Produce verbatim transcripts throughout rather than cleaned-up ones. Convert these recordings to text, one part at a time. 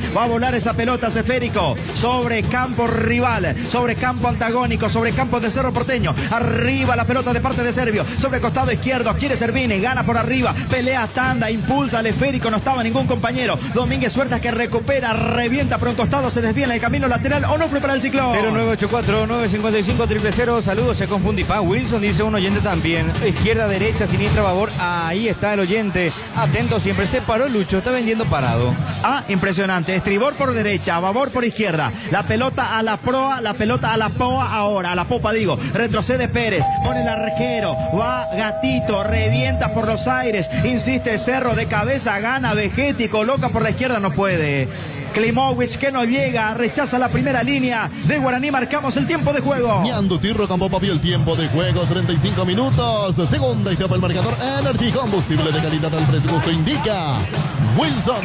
Va a volar esa pelota esférico sobre campo rival, sobre campo antagónico, sobre campo de Cerro Porteño. Arriba la pelota de parte de Servio, sobre costado izquierdo, quiere Servini, gana por arriba, pelea tanda, impulsa al esférico, no estaba ningún compañero. Domínguez Huertas que recupera, revienta por un costado, se desvía en el camino lateral. Onofre para el Ciclón. cero nueve ocho cuatro, nueve cinco cinco, cero cero cero. Saludos, se confunde Pa Wilson, dice un oyente también. Izquierda, derecha, siniestra, babor. Ahí está el oyente. Atento siempre. Se paró Lucho, está vendiendo parado. Ah, impresionante. Estribor por derecha, babor por izquierda. La pelota a la proa, la pelota a la poa ahora, a la popa digo. Retrocede Pérez, pone el arquero, va Gatito, revienta por los aires, insiste Cerro de cabeza, gana Vegetti, coloca por la izquierda, no puede. Klimovic que no llega, rechaza la primera línea de Guaraní, marcamos el tiempo de juego. Ñando Tirro Campo Papi, el tiempo de juego, treinta y cinco minutos. Segunda etapa el marcador, Energy combustible de calidad al precio justo, indica Wilson.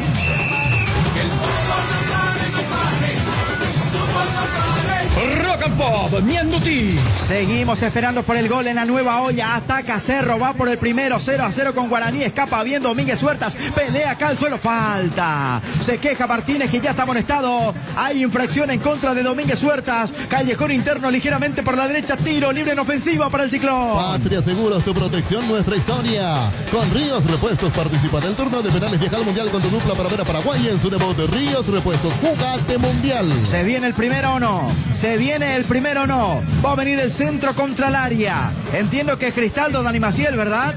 Rock and Pop, Ñandutí. Seguimos esperando por el gol en la nueva olla. Ataca Cerro, va por el primero, cero a cero con Guaraní. Escapa bien Domínguez Huertas. Pelea acá al suelo, falta. Se queja Martínez que ya está amonestado. Hay infracción en contra de Domínguez Huertas. Callejón interno ligeramente por la derecha. Tiro libre en ofensiva para el Ciclón. Patria Seguros, tu protección, nuestra historia. Con Ríos Repuestos participa del torneo de penales. Viaja al mundial con tu dupla para ver a Paraguay en su debut. De Ríos Repuestos, jugate mundial. ¿Se viene el primero o no? ¿Se viene el primero o no? Va a venir el centro contra el área. Entiendo que es Cristaldo, Dani Maciel, ¿verdad?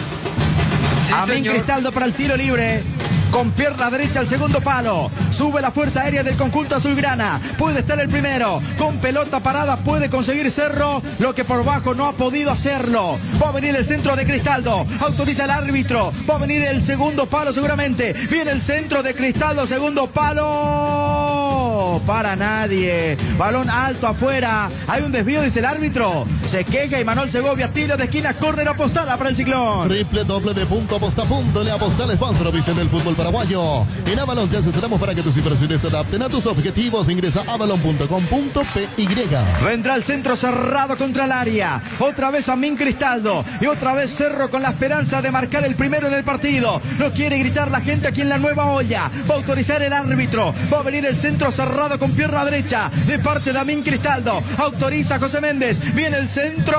Sí, Amin señor. Cristaldo para el tiro libre. Con pierna derecha al segundo palo. Sube la fuerza aérea del conjunto azulgrana. Puede estar el primero. Con pelota parada puede conseguir Cerro lo que por bajo no ha podido hacerlo. Va a venir el centro de Cristaldo. Autoriza el árbitro. Va a venir el segundo palo seguramente. Viene el centro de Cristaldo. Segundo palo. Para nadie. Balón alto afuera. Hay un desvío, dice el árbitro. Se queja Imanol Segovia. Tiro de esquina. Córner apostada para el Ciclón. Triple doble de punto aposta punto. Le aposta el sponsor oficial del fútbol paraguayo. En Avalon te asesoramos para que tus inversiones se adapten a tus objetivos. Ingresa a avalon punto com punto p y. Vendrá el centro cerrado contra el área. Otra vez Amin Cristaldo. Y otra vez Cerro con la esperanza de marcar el primero en el partido. Lo quiere gritar la gente aquí en la nueva olla. Va a autorizar el árbitro. Va a venir el centro cerrado con pierna derecha de parte de Amin Cristaldo. Autoriza José Méndez. Viene el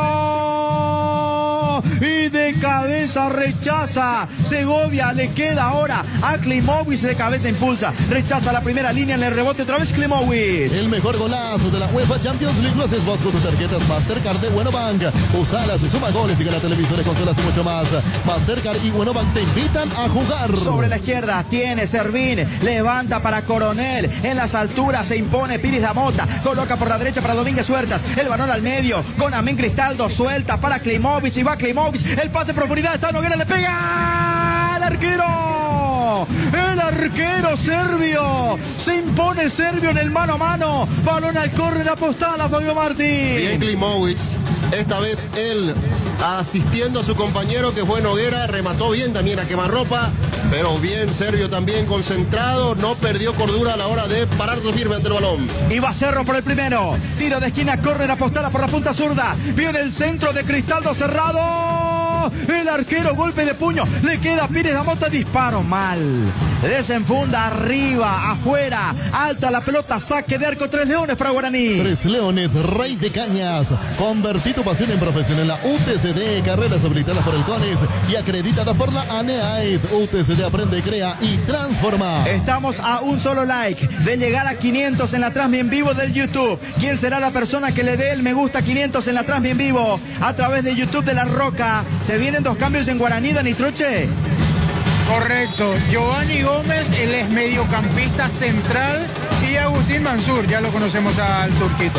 centro. Y de cabeza rechaza. Segovia le queda ahora a Klimovic. De cabeza impulsa. Rechaza la primera línea en el rebote. Otra vez Klimovic. El mejor golazo de la UEFA Champions League lo haces vos con tus tarjetas Mastercard de Buenobank. Usalas y suma goles y gana televisores, consolas y mucho más. Mastercard y Buenobank te invitan a jugar. Sobre la izquierda tiene Servín. Levanta para Coronel. En las alturas se impone Piris Damota. Coloca por la derecha para Domínguez Huertas. El balón al medio con Amin Cristaldo. Suelta para Klimovic. Y va Klimovic. El pase en profundidad. Está Noguera. Le pega al arquero. El arquero serbio. Se impone Servio en el mano a mano. Balón al córner apostada, Fabio Martí. Bien Klimovic. Esta vez él asistiendo a su compañero que fue Noguera. Remató bien también a quemarropa. Pero bien Servio también concentrado. No perdió cordura a la hora de pararse firme ante el balón. Y va Cerro por el primero. Tiro de esquina, córner apostada por la punta zurda. Viene el centro de Cristaldo cerrado. El arquero, golpe de puño. Le queda Pires Damota, disparo mal. Desenfunda arriba, afuera. Alta la pelota, saque de arco. Tres Leones para Guaraní. Tres Leones, Rey de Cañas. Convertí tu pasión en profesión en la U T C D. Carreras habilitadas por el CONIS y acreditadas por la ANEAES. U T C D aprende, crea y transforma. Estamos a un solo like de llegar a quinientos en la transmisión en vivo del YouTube. ¿Quién será la persona que le dé el me gusta quinientos en la transmisión en vivo a través de YouTube de La Roca? Se vienen dos cambios en Guaraní, Dani Troche. Correcto, Giovanni Gómez, él es mediocampista central, y Agustín Mansur, ya lo conocemos al turquito.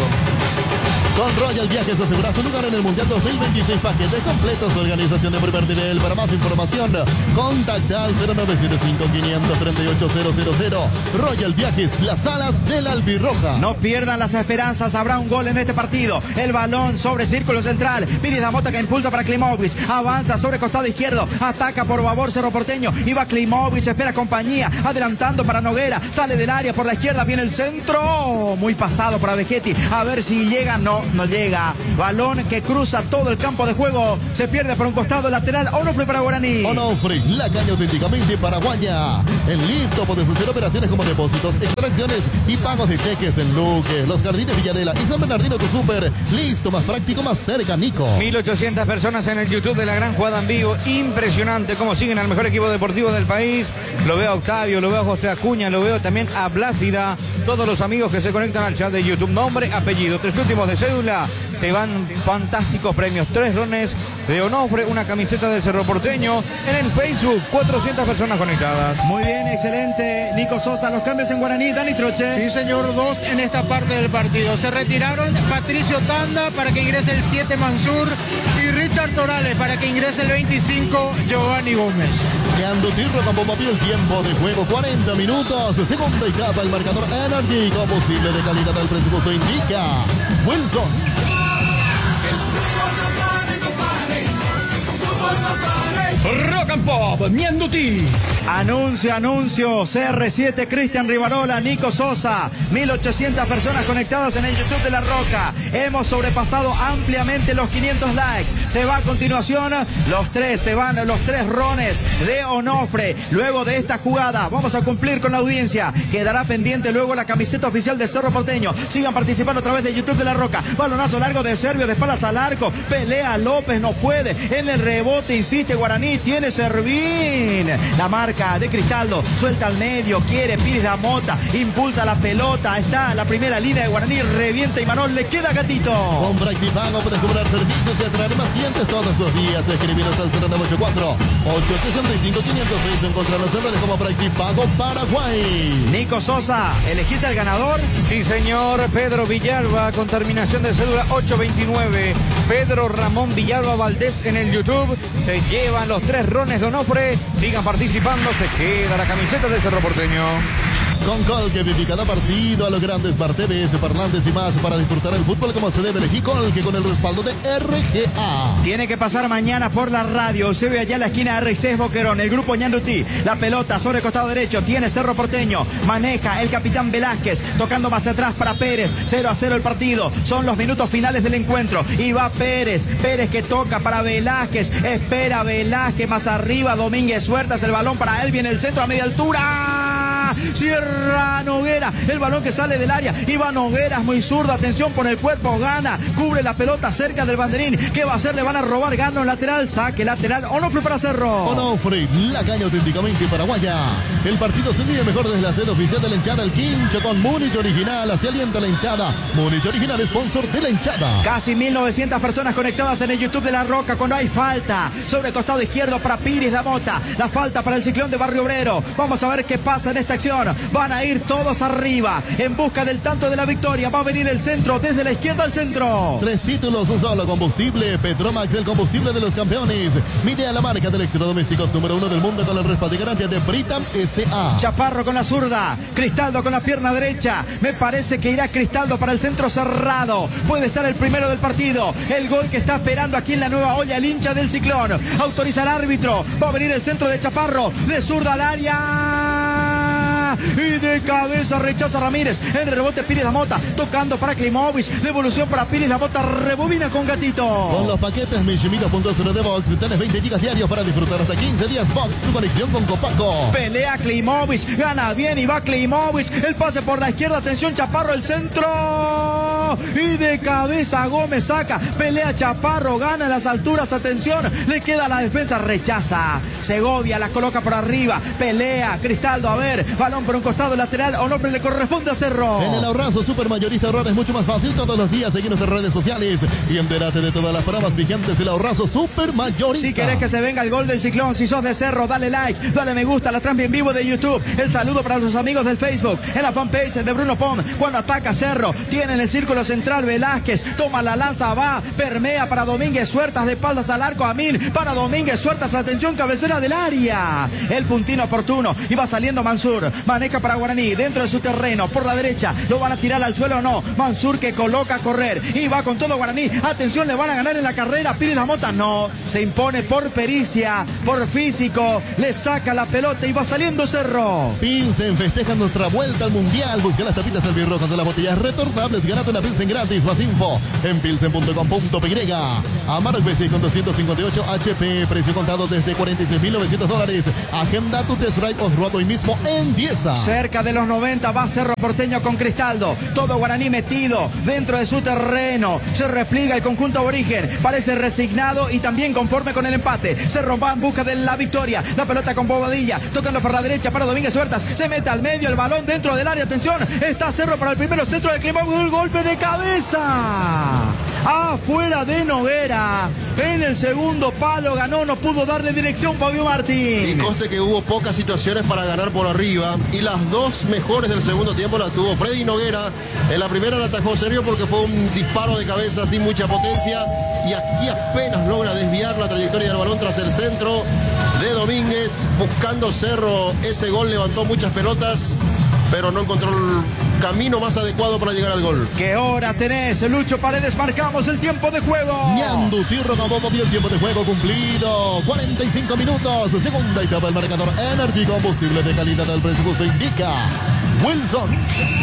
Con Royal Viajes aseguras tu lugar en el Mundial dos mil veintiséis. Paquetes completos, organización de primer nivel. Para más información, contacta al cero nueve siete cinco, cinco tres ocho, cero cero cero. Royal Viajes, las alas del albirroja. No pierdan las esperanzas, habrá un gol en este partido. El balón sobre círculo central. Piris Damota que impulsa para Klimovic. Avanza sobre costado izquierdo. Ataca por favor Cerro Porteño. Y va Klimovic, espera compañía. Adelantando para Noguera. Sale del área por la izquierda. Viene el centro. Muy pasado para Vegetti. A ver si llega. No. No llega. Balón que cruza todo el campo de juego. Se pierde por un costado lateral. Onofre para Guaraní. Onofre, la caña auténticamente paraguaya. En listo, puedes hacer operaciones como depósitos. extracciones y pagos de cheques en Luque, Los Jardines Villadela y San Bernardino tu Super. Listo, más práctico, más cerca, Nico. mil ochocientas personas en el YouTube de La Gran Jugada en vivo. Impresionante cómo siguen al mejor equipo deportivo del país. Lo veo a Octavio, lo veo a José Acuña, lo veo también a Blácida. Todos los amigos que se conectan al chat de YouTube. Nombre, apellido, tres últimos de cédula. Se van fantásticos premios. Tres rones de Onofre, una camiseta del Cerro Porteño. En el Facebook, cuatrocientas personas conectadas. Muy bien, excelente. Nico Sosa, los cambios en guaraní. Dani Troche. Sí, señor, dos en esta parte del partido. Se retiraron Patricio Tanda para que ingrese el siete Mansur y Richard Torales para que ingrese el veinticinco Giovanni Gómez. Quedando Tirro con Bombapi, el tiempo de juego cuarenta minutos. Segunda etapa, el marcador Energy. Combustible de calidad al presupuesto indica Wilson. Rock and Pop, Mianduti. Anuncio, anuncio. C R siete, Cristian Rivarola, Nico Sosa. mil ochocientas personas conectadas en el YouTube de La Roca. Hemos sobrepasado ampliamente los quinientos likes. Se va a continuación. Los tres, se van los tres rones de Onofre. Luego de esta jugada, vamos a cumplir con la audiencia. Quedará pendiente luego la camiseta oficial de Cerro Porteño. Sigan participando a través de YouTube de La Roca. Balonazo largo de Servio, de espaldas al arco. Pelea López, no puede. En el rebote, insiste Guaraní. Tiene Servín. La marca de Cristaldo. Suelta al medio. Quiere Pires da Mota. Impulsa la pelota. Está en la primera línea de Guaraní. Revienta y Manol. Le queda Gatito. Con Practipago puedes cobrar servicios y atraer más clientes todos los días. Escribinos al cero nueve ocho cuatro, ocho seis cinco, cinco cero seis. Encontrarnos en redes como Practipago Paraguay. Nico Sosa, ¿elegís al ganador? Sí, señor. Pedro Villalba con terminación de cédula ocho veintinueve. Pedro Ramón Villalba Valdés en el YouTube. Se llevan los tres rones de Onofre. Sigan participando. Se queda la camiseta del Cerro Porteño. Con Colque viví cada partido a los grandes Bar T V, parlantes y más para disfrutar el fútbol como se debe. Elegí Colque con el respaldo de R G A. Tiene que pasar mañana por la radio. Se ve allá en la esquina de R seis Boquerón. El grupo Ñandutí. La pelota sobre el costado derecho. Tiene Cerro Porteño. Maneja el capitán Velázquez. Tocando más atrás para Pérez. cero a cero el partido. Son los minutos finales del encuentro. Y va Pérez. Pérez que toca para Velázquez. Espera Velázquez más arriba. Domínguez suelta el balón para él. Viene el centro a media altura. Cierra Noguera, el balón que sale del área, Iván Noguera es muy zurdo, atención por el cuerpo, gana, cubre la pelota cerca del banderín, ¿qué va a hacer? Le van a robar, gana un lateral, saque lateral, Onofre para Cerro. Onofre, la caña auténticamente paraguaya. El partido se vive mejor desde la sede oficial de la hinchada, el Quincho con Múnich Original, así alienta la hinchada, Múnich Original, sponsor de la hinchada. Casi mil novecientas personas conectadas en el YouTube de La Roca, cuando hay falta, sobre el costado izquierdo para Pires da Mota, la falta para el Ciclón de Barrio Obrero, vamos a ver qué pasa en esta acción, van a ir todos arriba, en busca del tanto de la victoria, va a venir el centro, desde la izquierda al centro. Tres títulos, un solo combustible, Petromax, el combustible de los campeones, mide a la marca de electrodomésticos número uno del mundo con el respaldo y garantía de Britam S A. Chaparro con la zurda, Cristaldo con la pierna derecha, me parece que irá Cristaldo para el centro cerrado, puede estar el primero del partido, el gol que está esperando aquí en la nueva olla, el hincha del Ciclón, autoriza al árbitro, va a venir el centro de Chaparro, de zurda al área, y de cabeza rechaza Ramírez, en rebote Pires da Mota, tocando para Klimovic, devolución para Pires da Mota, rebobina con Gatito. Con los paquetes Mishimito punto cero de Box, tenés veinte gigas diarios para disfrutar hasta quince días. Box, tu conexión con Copaco. Pelea Klimovic, gana bien y va Klimovic, el pase por la izquierda, atención Chaparro, el centro, y de cabeza Gómez saca, pelea Chaparro, gana en las alturas, atención, le queda la defensa, rechaza, Segovia la coloca por arriba, pelea Cristaldo, a ver, balón por un costado lateral, Onofre le corresponde a Cerro. En el ahorrazo supermayorista ahorrar es mucho más fácil todos los días, seguinos en redes sociales y entérate de todas las pruebas vigentes. El ahorrazo supermayorista. Si querés que se venga el gol del Ciclón, si sos de Cerro, dale like, dale me gusta, la transmisión en vivo de YouTube, el saludo para los amigos del Facebook, en la fanpage de Bruno Pom, cuando ataca Cerro, tiene en el círculo central Velázquez, toma la lanza, va, permea para Domínguez, suertas de espaldas al arco, Amil, para Domínguez, suertas, atención, cabecera del área, el puntino oportuno, y va saliendo Mansur, maneja para Guaraní, dentro de su terreno, por la derecha, lo van a tirar al suelo o no, Mansur que coloca a correr, y va con todo Guaraní, atención, le van a ganar en la carrera, Pires da Mota, no, se impone por pericia, por físico, le saca la pelota y va saliendo Cerro. Pilsen festeja nuestra vuelta al mundial, busca las tapitas albirrojas de las botellas retornables, ganate una Pilsen gratis, más info en pilsen punto com punto p y. Amarok B seis con doscientos cincuenta y ocho H P, precio contado desde cuarenta y seis mil novecientos dólares, agenda tu test drive off-road hoy mismo en diez cabeza. Cerca de los noventa va Cerro Porteño con Cristaldo. Todo Guaraní metido dentro de su terreno. Se repliega el conjunto aborigen. Parece resignado y también conforme con el empate. Cerro va en busca de la victoria. La pelota con Bobadilla. Tocando por la derecha para Domínguez Huertas. Se mete al medio el balón dentro del área. Atención. Está Cerro para el primero centro de Climau. El golpe de cabeza. Afuera de Noguera. En el segundo palo ganó. No pudo darle dirección Fabio Martín. Y conste que hubo pocas situaciones para ganar por arriba. Y las dos mejores del segundo tiempo las tuvo Freddy Noguera. En la primera la atajó Sergio porque fue un disparo de cabeza sin mucha potencia. Y aquí apenas logra desviar la trayectoria del balón tras el centro de Domínguez. Buscando Cerro ese gol, levantó muchas pelotas, pero no encontró el camino más adecuado para llegar al gol. ¿Qué hora tenés, Lucho Paredes? Marcamos el tiempo de juego. Ñandutí Rocabobo vio el tiempo de juego cumplido. cuarenta y cinco minutos. Segunda etapa, el marcador Energy, combustible de calidad al precio justo, indica Wilson.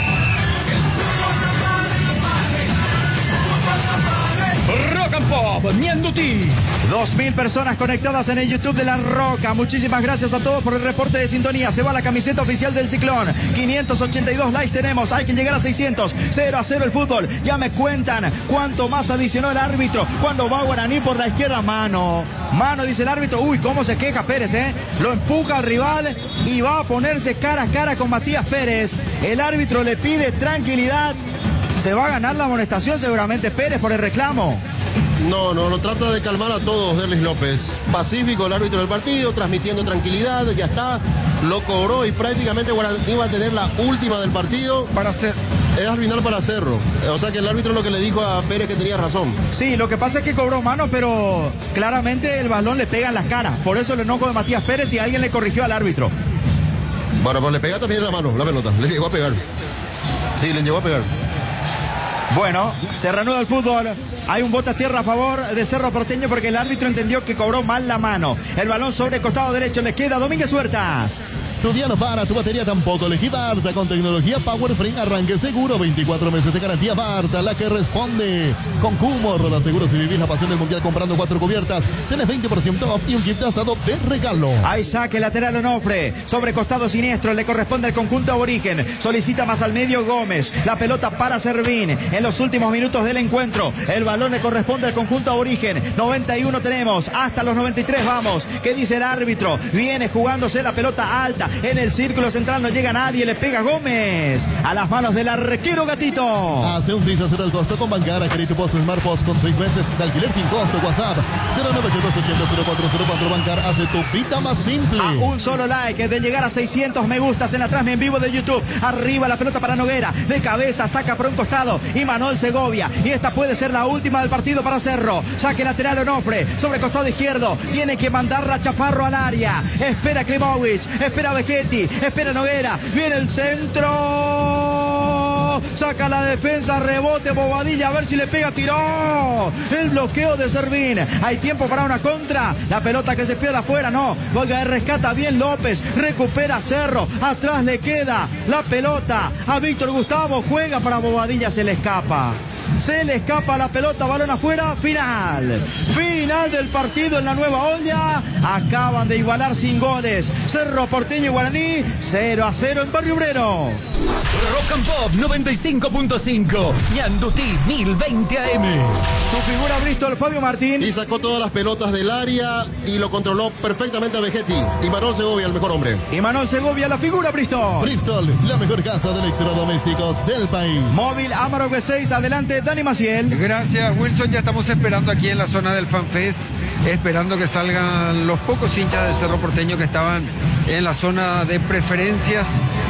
Rock and Pop, Ñandutí. Dos mil personas conectadas en el YouTube de La Roca. Muchísimas gracias a todos por el reporte de sintonía. Se va la camiseta oficial del Ciclón. quinientos ochenta y dos likes tenemos. Hay que llegar a seiscientos. cero a cero el fútbol. Ya me cuentan cuánto más adicionó el árbitro. Cuando va Guaraní por la izquierda, mano. Mano, dice el árbitro. Uy, cómo se queja Pérez, ¿eh? Lo empuja al rival y va a ponerse cara a cara con Matías Pérez. El árbitro le pide tranquilidad. Se va a ganar la amonestación seguramente Pérez por el reclamo. No, no, lo trata de calmar a todos, Derlis López. Pacífico el árbitro del partido, transmitiendo tranquilidad, ya está. Lo cobró y prácticamente Guaraní va a tener la última del partido. Para hacer... Es al final para Cerro. O sea que el árbitro lo que le dijo a Pérez que tenía razón. Sí, lo que pasa es que cobró mano, pero claramente el balón le pega en las caras. Por eso el enojo de Matías Pérez y alguien le corrigió al árbitro. Bueno, pues le pega también en la mano, la pelota. Le llegó a pegar. Sí, le llegó a pegar. Bueno, se reanuda el fútbol. Hay un bote a tierra a favor de Cerro Porteño porque el árbitro entendió que cobró mal la mano. El balón sobre el costado derecho le queda a Domínguez Huertas. Tu día no para, tu batería tampoco. Elegí Barta con tecnología Power Frame, arranque seguro, veinticuatro meses de garantía. Barta, la que responde. Con Cumor, la seguro si vivís la pasión del mundial comprando cuatro cubiertas. Tenés veinte por ciento off y un kit de asado de regalo. Hay saque lateral Onofre. Sobre costado siniestro le corresponde al conjunto aborigen. Solicita más al medio Gómez. La pelota para Servín. En los últimos minutos del encuentro. El balón le corresponde al conjunto aborigen. noventa y uno tenemos. Hasta los noventa y tres vamos. ¿Qué dice el árbitro? Viene jugándose la pelota alta. En el círculo central no llega nadie. Le pega Gómez. A las manos del arquero Gatito. Hace un seis a cero el costo con Bancara. Crédito Post Smart Post con seis meses de alquiler sin costo. WhatsApp cero nueve dos ochenta cero cuatro cero cuatro. Bancar hace tu vida más simple. A un solo like de llegar a seiscientos me gustas en la transmisión en vivo de YouTube. Arriba la pelota para Noguera. De cabeza saca por un costado. Y Manuel Segovia. Y esta puede ser la última del partido para Cerro. Saque lateral Onofre. Sobre costado izquierdo. Tiene que mandarla Chaparro al área. Espera Klimovich. Espera Vegetti. Espera Noguera. Viene el centro. Saca la defensa. Rebote Bobadilla. A ver si le pega. Tiró. El bloqueo de Servín. Hay tiempo para una contra. La pelota que se pierde afuera. No. Oiga, rescata bien López. Recupera Cerro. Atrás le queda la pelota a Víctor Gustavo. Juega para Bobadilla. Se le escapa. Se le escapa la pelota, balón afuera, final. Final del partido en la Nueva Olla. Acaban de igualar sin goles. Cerro Porteño y Guaraní, cero a cero en Barrio Obrero. Rock and Pop noventa y cinco punto cinco. Ñandutí mil veinte A M. Tu figura Bristol, Fabio Martín. Y sacó todas las pelotas del área y lo controló perfectamente a Vegetti. Y Manuel Segovia, el mejor hombre. Y Manuel Segovia, la figura Bristol. Bristol, la mejor casa de electrodomésticos del país. Móvil Amarok B seis, adelante Dani Maciel. Gracias Wilson, ya estamos esperando aquí en la zona del FanFest, esperando que salgan los pocos hinchas del Cerro Porteño que estaban en la zona de preferencias.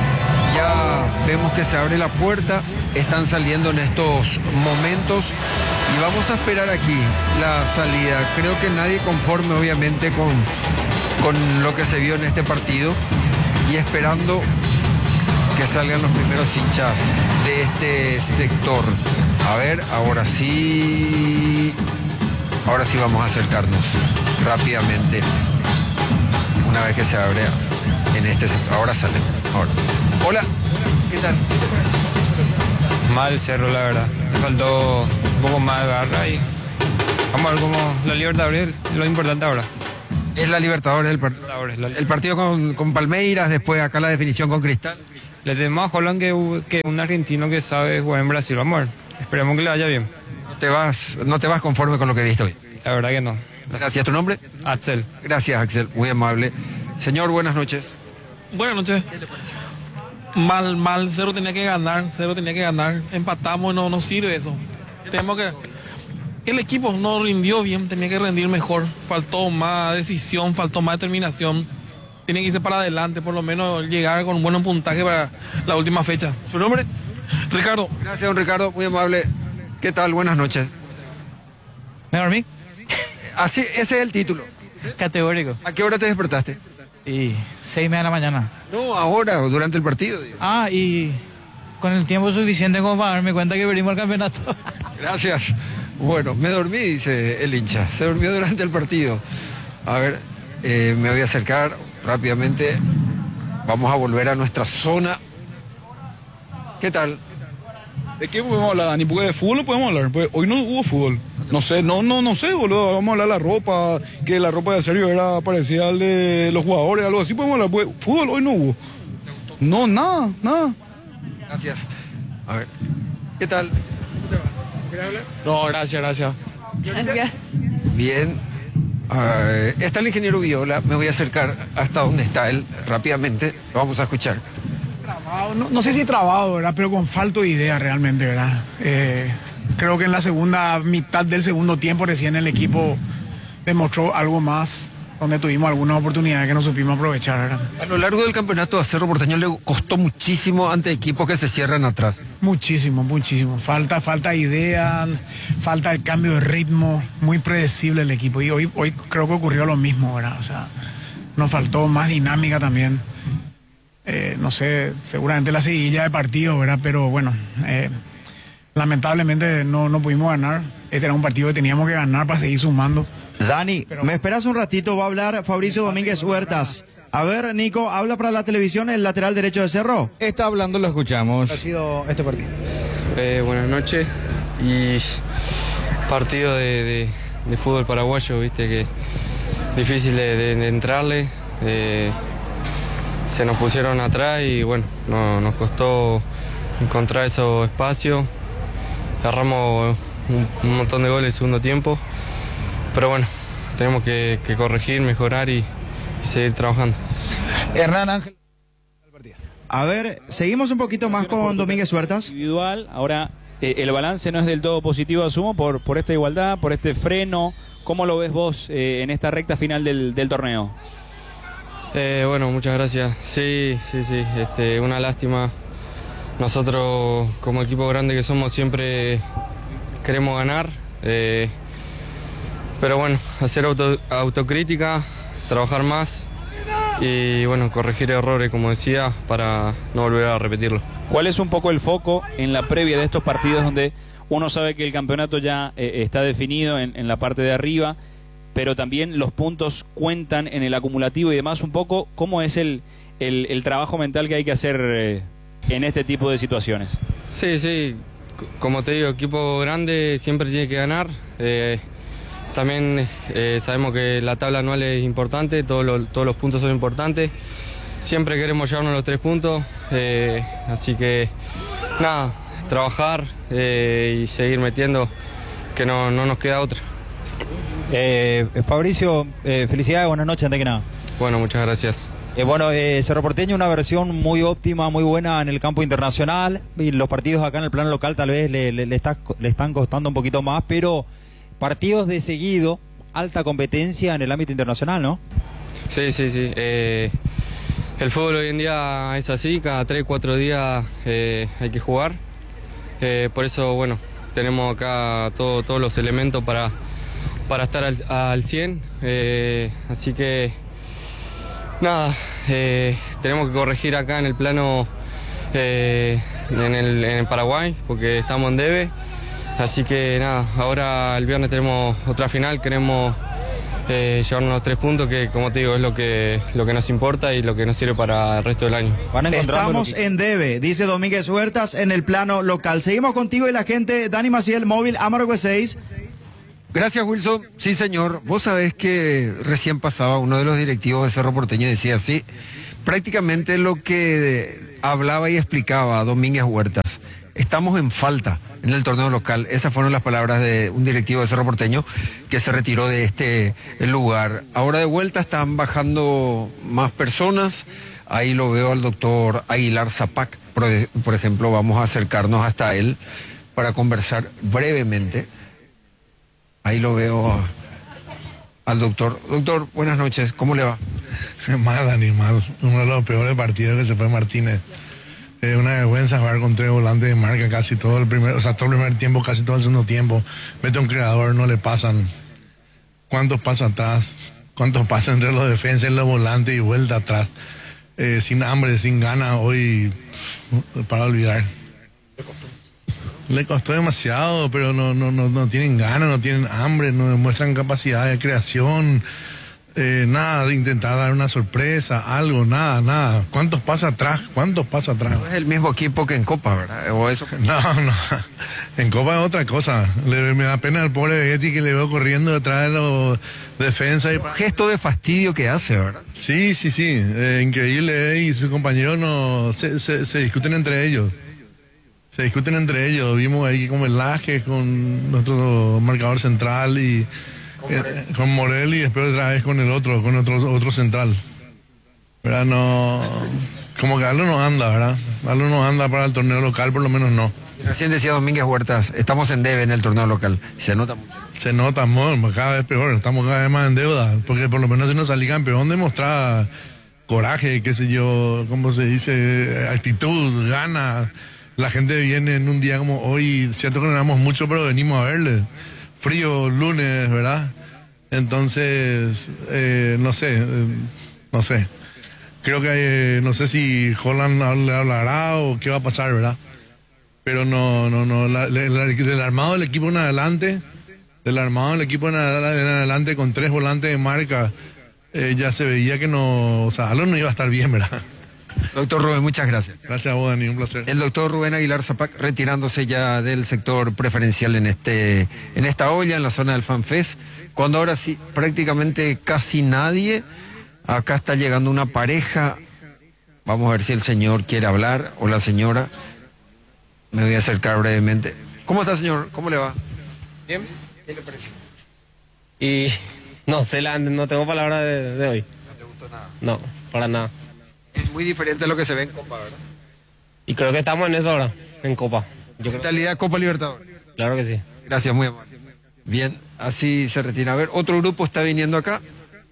Ya vemos que se abre la puerta, están saliendo en estos momentos y vamos a esperar aquí la salida. Creo que nadie conforme obviamente con, con lo que se vio en este partido y esperando que salgan los primeros hinchas de este sector. A ver, ahora sí, ahora sí vamos a acercarnos rápidamente una vez que se abre en este sector. Ahora sale, ahora. Hola, ¿qué tal? Mal Cerro, la verdad. Me faltó un poco más de garra y vamos a ver cómo la Libertad abre, lo importante ahora. Es la Libertadores del par Libertadores, la- el partido con, con Palmeiras, después acá la definición con Cristal. Le tenemos a Holland que, que un argentino que sabe jugar en Brasil. Vamos a ver. Esperemos que le vaya bien. No te vas, no te vas conforme con lo que viste hoy. La verdad que no. Gracias. ¿Tu nombre? Axel. Gracias, Axel. Muy amable. Señor, buenas noches. Buenas noches. Mal, mal, cero tenía que ganar, cero tenía que ganar. Empatamos, no, no sirve eso. Tenemos que. El equipo no rindió bien, tenía que rendir mejor. Faltó más decisión, faltó más determinación. Tiene que irse para adelante, por lo menos llegar con un buen puntaje para la última fecha. ¿Su nombre? Ricardo. Gracias, don Ricardo. Muy amable. ¿Qué tal? Buenas noches. ¿Me dormí? Así, ese es el título. Categórico. ¿A qué hora te despertaste? Y seis y media de la mañana. No, ahora o durante el partido. Digo. Ah, y con el tiempo suficiente como para darme cuenta que perdimos el campeonato. Gracias. Bueno, me dormí, dice el hincha. Se durmió durante el partido. A ver, eh, me voy a acercar rápidamente. Vamos a volver a nuestra zona. ¿Qué tal? ¿De qué podemos hablar, Dani? Porque de fútbol no podemos hablar. Pues hoy no hubo fútbol. No sé, no, no, no sé, boludo. Vamos a hablar de la ropa, que la ropa de Sergio era parecida al de los jugadores, algo así podemos hablar. Pues fútbol hoy no hubo. No, nada, nada. Gracias. A ver, ¿qué tal? ¿Quieres hablar? No, gracias, gracias. Bien. Uh, está el ingeniero Viola. Me voy a acercar hasta donde está él rápidamente. Lo vamos a escuchar. Trabado, no, no sé si trabado, ¿verdad? Pero con falta de idea realmente, ¿verdad? Eh, creo que en la segunda mitad del segundo tiempo recién el equipo demostró algo más, donde tuvimos algunas oportunidades que no supimos aprovechar, ¿verdad? A lo largo del campeonato a Cerro Porteño le costó muchísimo ante equipos que se cierran atrás. Muchísimo, muchísimo. Falta, falta de idea, falta el cambio de ritmo, muy predecible el equipo. Y hoy, hoy creo que ocurrió lo mismo, ¿verdad? O sea, nos faltó más dinámica también. Eh, no sé, seguramente la seguidilla de partido, ¿verdad? Pero bueno, eh, lamentablemente no, no pudimos ganar. Este era un partido que teníamos que ganar para seguir sumando. Dani, Pero... ¿me esperas un ratito? Va a hablar Fabricio Domínguez Huertas. A ver, Nico, ¿habla para la televisión el lateral derecho de Cerro? Está hablando, lo escuchamos. ¿Cómo ha sido este partido? Eh, buenas noches. Y partido de, de, de fútbol paraguayo, viste que difícil de, de, de entrarle. Eh, se nos pusieron atrás y bueno, no, nos costó encontrar esos espacios. Agarramos un, un montón de goles el segundo tiempo. Pero bueno, tenemos que, que corregir, mejorar y, y seguir trabajando. Hernán Ángel. A ver, seguimos un poquito más con Domínguez Huertas. Individual, ahora eh, el balance no es del todo positivo, asumo, por, por esta igualdad, por este freno. ¿Cómo lo ves vos eh, en esta recta final del, del torneo? Eh, bueno, muchas gracias. Sí, sí, sí, este, una lástima. Nosotros, como equipo grande que somos, siempre queremos ganar. Eh, pero bueno, hacer auto, autocrítica, trabajar más y bueno, corregir errores, como decía, para no volver a repetirlo. ¿Cuál es un poco el foco en la previa de estos partidos donde uno sabe que el campeonato ya eh, está definido en, en la parte de arriba, pero también los puntos cuentan en el acumulativo y demás? Un poco, ¿cómo es el, el, el trabajo mental que hay que hacer eh, en este tipo de situaciones? Sí, sí, como te digo, equipo grande siempre tiene que ganar. Eh, también eh, sabemos que la tabla anual es importante, todos los, todos los puntos son importantes. Siempre queremos llevarnos los tres puntos, eh, así que nada, trabajar eh, y seguir metiendo, que no, no nos queda otra. Eh, Fabricio, eh, felicidades, buenas noches, antes que nada. Bueno, muchas gracias. Eh, bueno, eh, Cerro Porteño, una versión muy óptima, muy buena en el campo internacional, y los partidos acá en el plano local tal vez le, le, le, está, le están costando un poquito más, pero partidos de seguido, alta competencia en el ámbito internacional, ¿no? Sí, sí, sí. Eh, el fútbol hoy en día es así, cada tres, cuatro días eh, hay que jugar. Eh, por eso, bueno, tenemos acá todo, todos los elementos para, para estar al, al cien. Eh, así que, nada, eh, tenemos que corregir acá en el plano eh, en, el, en el Paraguay, porque estamos en debe. Así que nada, ahora el viernes tenemos otra final, queremos eh, llevarnos los tres puntos, que como te digo es lo que, lo que nos importa y lo que nos sirve para el resto del año. Estamos en debe, dice Domínguez Huertas, en el plano local. Seguimos contigo y la gente. Dani Maciel, móvil Amargo seis. Gracias, Wilson. Sí, señor. Vos sabés que recién pasaba uno de los directivos de Cerro Porteño y decía así, prácticamente lo que hablaba y explicaba Domínguez Huertas. Estamos en falta en el torneo local. Esas fueron las palabras de un directivo de Cerro Porteño que se retiró de este lugar. Ahora de vuelta están bajando más personas. Ahí lo veo al doctor Aguilar Zapac, por, por ejemplo. Vamos a acercarnos hasta él para conversar brevemente. Ahí lo veo a, al doctor. Doctor, buenas noches. ¿Cómo le va? Mal, animal. Uno de los peores partidos que se fue Martínez. Es una vergüenza jugar con tres volantes de marca casi todo el primer, o sea, todo el primer tiempo, casi todo el segundo tiempo. Mete un creador, no le pasan. ¿Cuántos pasos atrás? ¿Cuántos pasos entre los defensas y los volantes y vuelta atrás? Eh, sin hambre, sin ganas, hoy para olvidar. Le costó demasiado, pero no, no, no, no tienen ganas, no tienen hambre, no demuestran capacidad de creación. Eh, nada de intentar dar una sorpresa, algo, nada, nada. ¿Cuántos pasos atrás? ¿Cuántos pasos atrás? No es el mismo equipo que en Copa, ¿verdad? ¿O eso? No, no. En Copa es otra cosa. Le, me da pena al pobre Betty que le veo corriendo detrás de los defensas. Y... gesto de fastidio que hace, ¿verdad? Sí, sí, sí. Eh, increíble. Eh, y sus compañeros no se, se, se discuten entre ellos. Se discuten entre ellos. Vimos ahí como el Laje con nuestro marcador central y... Eh, con Morel y después otra vez con el otro, con otro, otro central. ¿Verdad? No, como que algo no anda, ¿verdad? Algo no anda para el torneo local, por lo menos no. Recién decía Domínguez Huertas, estamos en debe en el torneo local. Se nota mucho. Se nota, amor, cada vez peor, estamos cada vez más en deuda, porque por lo menos si no salí campeón demostraba coraje, qué sé yo, ¿cómo se dice? Actitud, gana. La gente viene en un día como hoy, cierto que no ganamos mucho, pero venimos a verle. Frío, lunes, ¿verdad? Entonces, eh, no sé, eh, no sé. Creo que, eh, no sé si Holland le hablará o qué va a pasar, ¿verdad? Pero no, no, no, la, la, la, del armado del equipo en adelante, del armado del equipo en adelante con tres volantes de marca, eh, ya se veía que no, o sea, algo no iba a estar bien, ¿verdad? Doctor Rubén, muchas gracias. Gracias a vos, Dani, un placer. El doctor Rubén Aguilar Zapac retirándose ya del sector preferencial en este en esta olla, en la zona del FanFest, cuando ahora sí, prácticamente casi nadie. Acá está llegando una pareja. Vamos a ver si el señor quiere hablar o la señora. Me voy a acercar brevemente. ¿Cómo está, señor? ¿Cómo le va? Bien. ¿Qué le pareció? Y no sé, la, no tengo palabras de, de hoy. ¿No te gustó nada? No, para nada. Es muy diferente a lo que se ve en Copa, ¿verdad? Y creo que estamos en eso ahora, en Copa. Yo ¿Mentalidad Copa Libertadores? Claro que sí. Gracias, muy amable. Bien, así se retira. A ver, otro grupo está viniendo acá.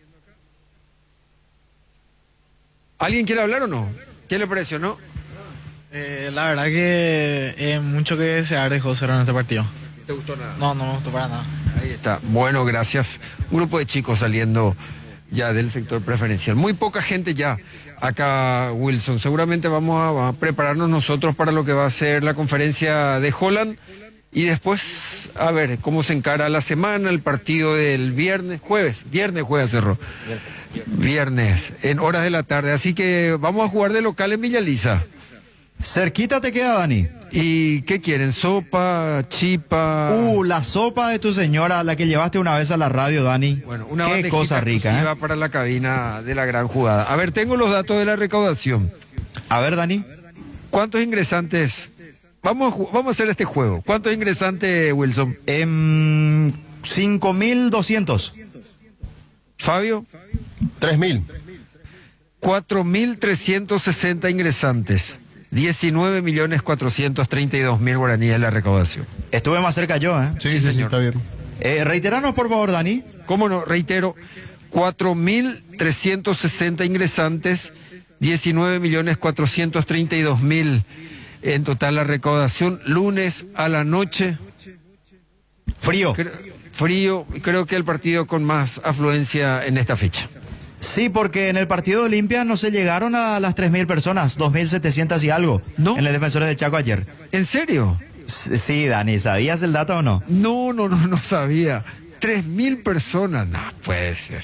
¿Alguien quiere hablar o no? ¿Qué le pareció, no? Eh, la verdad que es mucho que desear dejó Cerro en este partido. ¿No te gustó nada? No, no me gustó para nada. Ahí está. Bueno, gracias. Un grupo de chicos saliendo ya del sector preferencial. Muy poca gente ya acá, Wilson. Seguramente vamos a, a prepararnos nosotros para lo que va a ser la conferencia de Holland y después a ver cómo se encara la semana, el partido del viernes, jueves, viernes juega Cerro. Viernes, en horas de la tarde. Así que vamos a jugar de local en Villa Lisa. Cerquita te queda, Dani. ¿Y qué quieren? ¿Sopa? ¿Chipa? Uh, la sopa de tu señora, la que llevaste una vez a la radio, Dani. Bueno, una qué cosa rica, ¿eh? Para la cabina de la gran jugada. A ver, tengo los datos de la recaudación. A ver, Dani. ¿Cuántos ingresantes? Vamos a, vamos a hacer este juego. ¿Cuántos ingresantes, Wilson? Eh, cinco mil doscientos. ¿Fabio? tres mil. cuatro mil trescientos sesenta ingresantes. diecinueve millones cuatrocientos treinta y dos mil guaraníes de la recaudación. Estuve más cerca yo, ¿eh? Sí, sí, sí, señor. Sí, está bien. Eh, reiteranos, por favor, Dani. ¿Cómo no? Reitero, cuatro mil trescientos sesenta ingresantes, diecinueve millones cuatrocientos treinta y dos mil en total la recaudación. Lunes a la noche. Frío. Cre- frío, creo que el partido con más afluencia en esta fecha. Sí, porque en el partido de Olimpia no se llegaron a las tres mil personas, dos mil setecientos y algo. ¿No? En los Defensores de Chaco ayer. ¿En serio? Sí, Dani, ¿sabías el dato o no? No, no, no, no sabía. tres mil personas, no puede ser.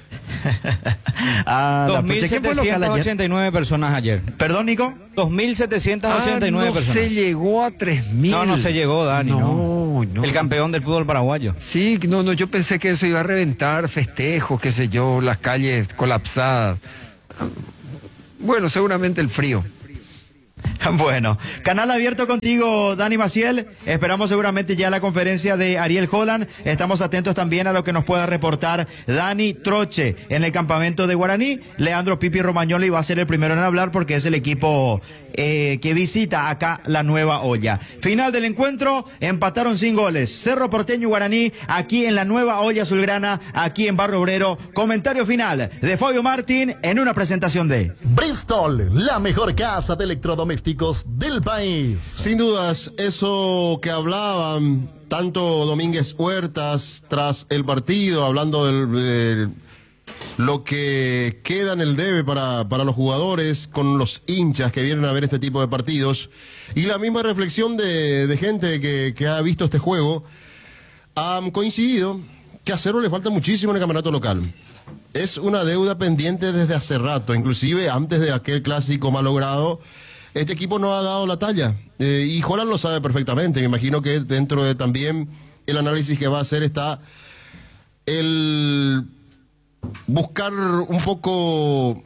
Ah, dos mil setecientas ochenta y nueve personas ayer. ¿Perdón, Nico? dos mil setecientas ochenta y nueve ah, no personas. se llegó a tres mil. No, no se llegó, Dani. No, no. hoy, ¿no? El campeón del fútbol paraguayo. Sí, no, no, yo pensé que eso iba a reventar, festejos, qué sé yo, las calles colapsadas. Bueno, seguramente el frío. Bueno, canal abierto contigo, Dani Maciel. Esperamos seguramente ya la conferencia de Ariel Holland. Estamos atentos también a lo que nos pueda reportar Dani Troche en el campamento de Guaraní. Leandro Pipi Romagnoli va a ser el primero en hablar porque es el equipo eh, que visita acá la Nueva Olla. Final del encuentro, empataron sin goles. Cerro Porteño y Guaraní aquí en la Nueva Olla Azulgrana, aquí en Barrio Obrero. Comentario final de Fabio Martín en una presentación de Bristol, la mejor casa de electrodomésticos del país. Sin dudas, eso que hablaban tanto Domínguez Huertas tras el partido, hablando del, de lo que queda en el debe para, para los jugadores, con los hinchas que vienen a ver este tipo de partidos, y la misma reflexión de, de gente que, que ha visto este juego, han coincidido que a Cerro le falta muchísimo en el campeonato local. Es una deuda pendiente desde hace rato, inclusive antes de aquel clásico malogrado. Este equipo no ha dado la talla, eh, y Holland lo sabe perfectamente. Me imagino que dentro de también el análisis que va a hacer está el buscar un poco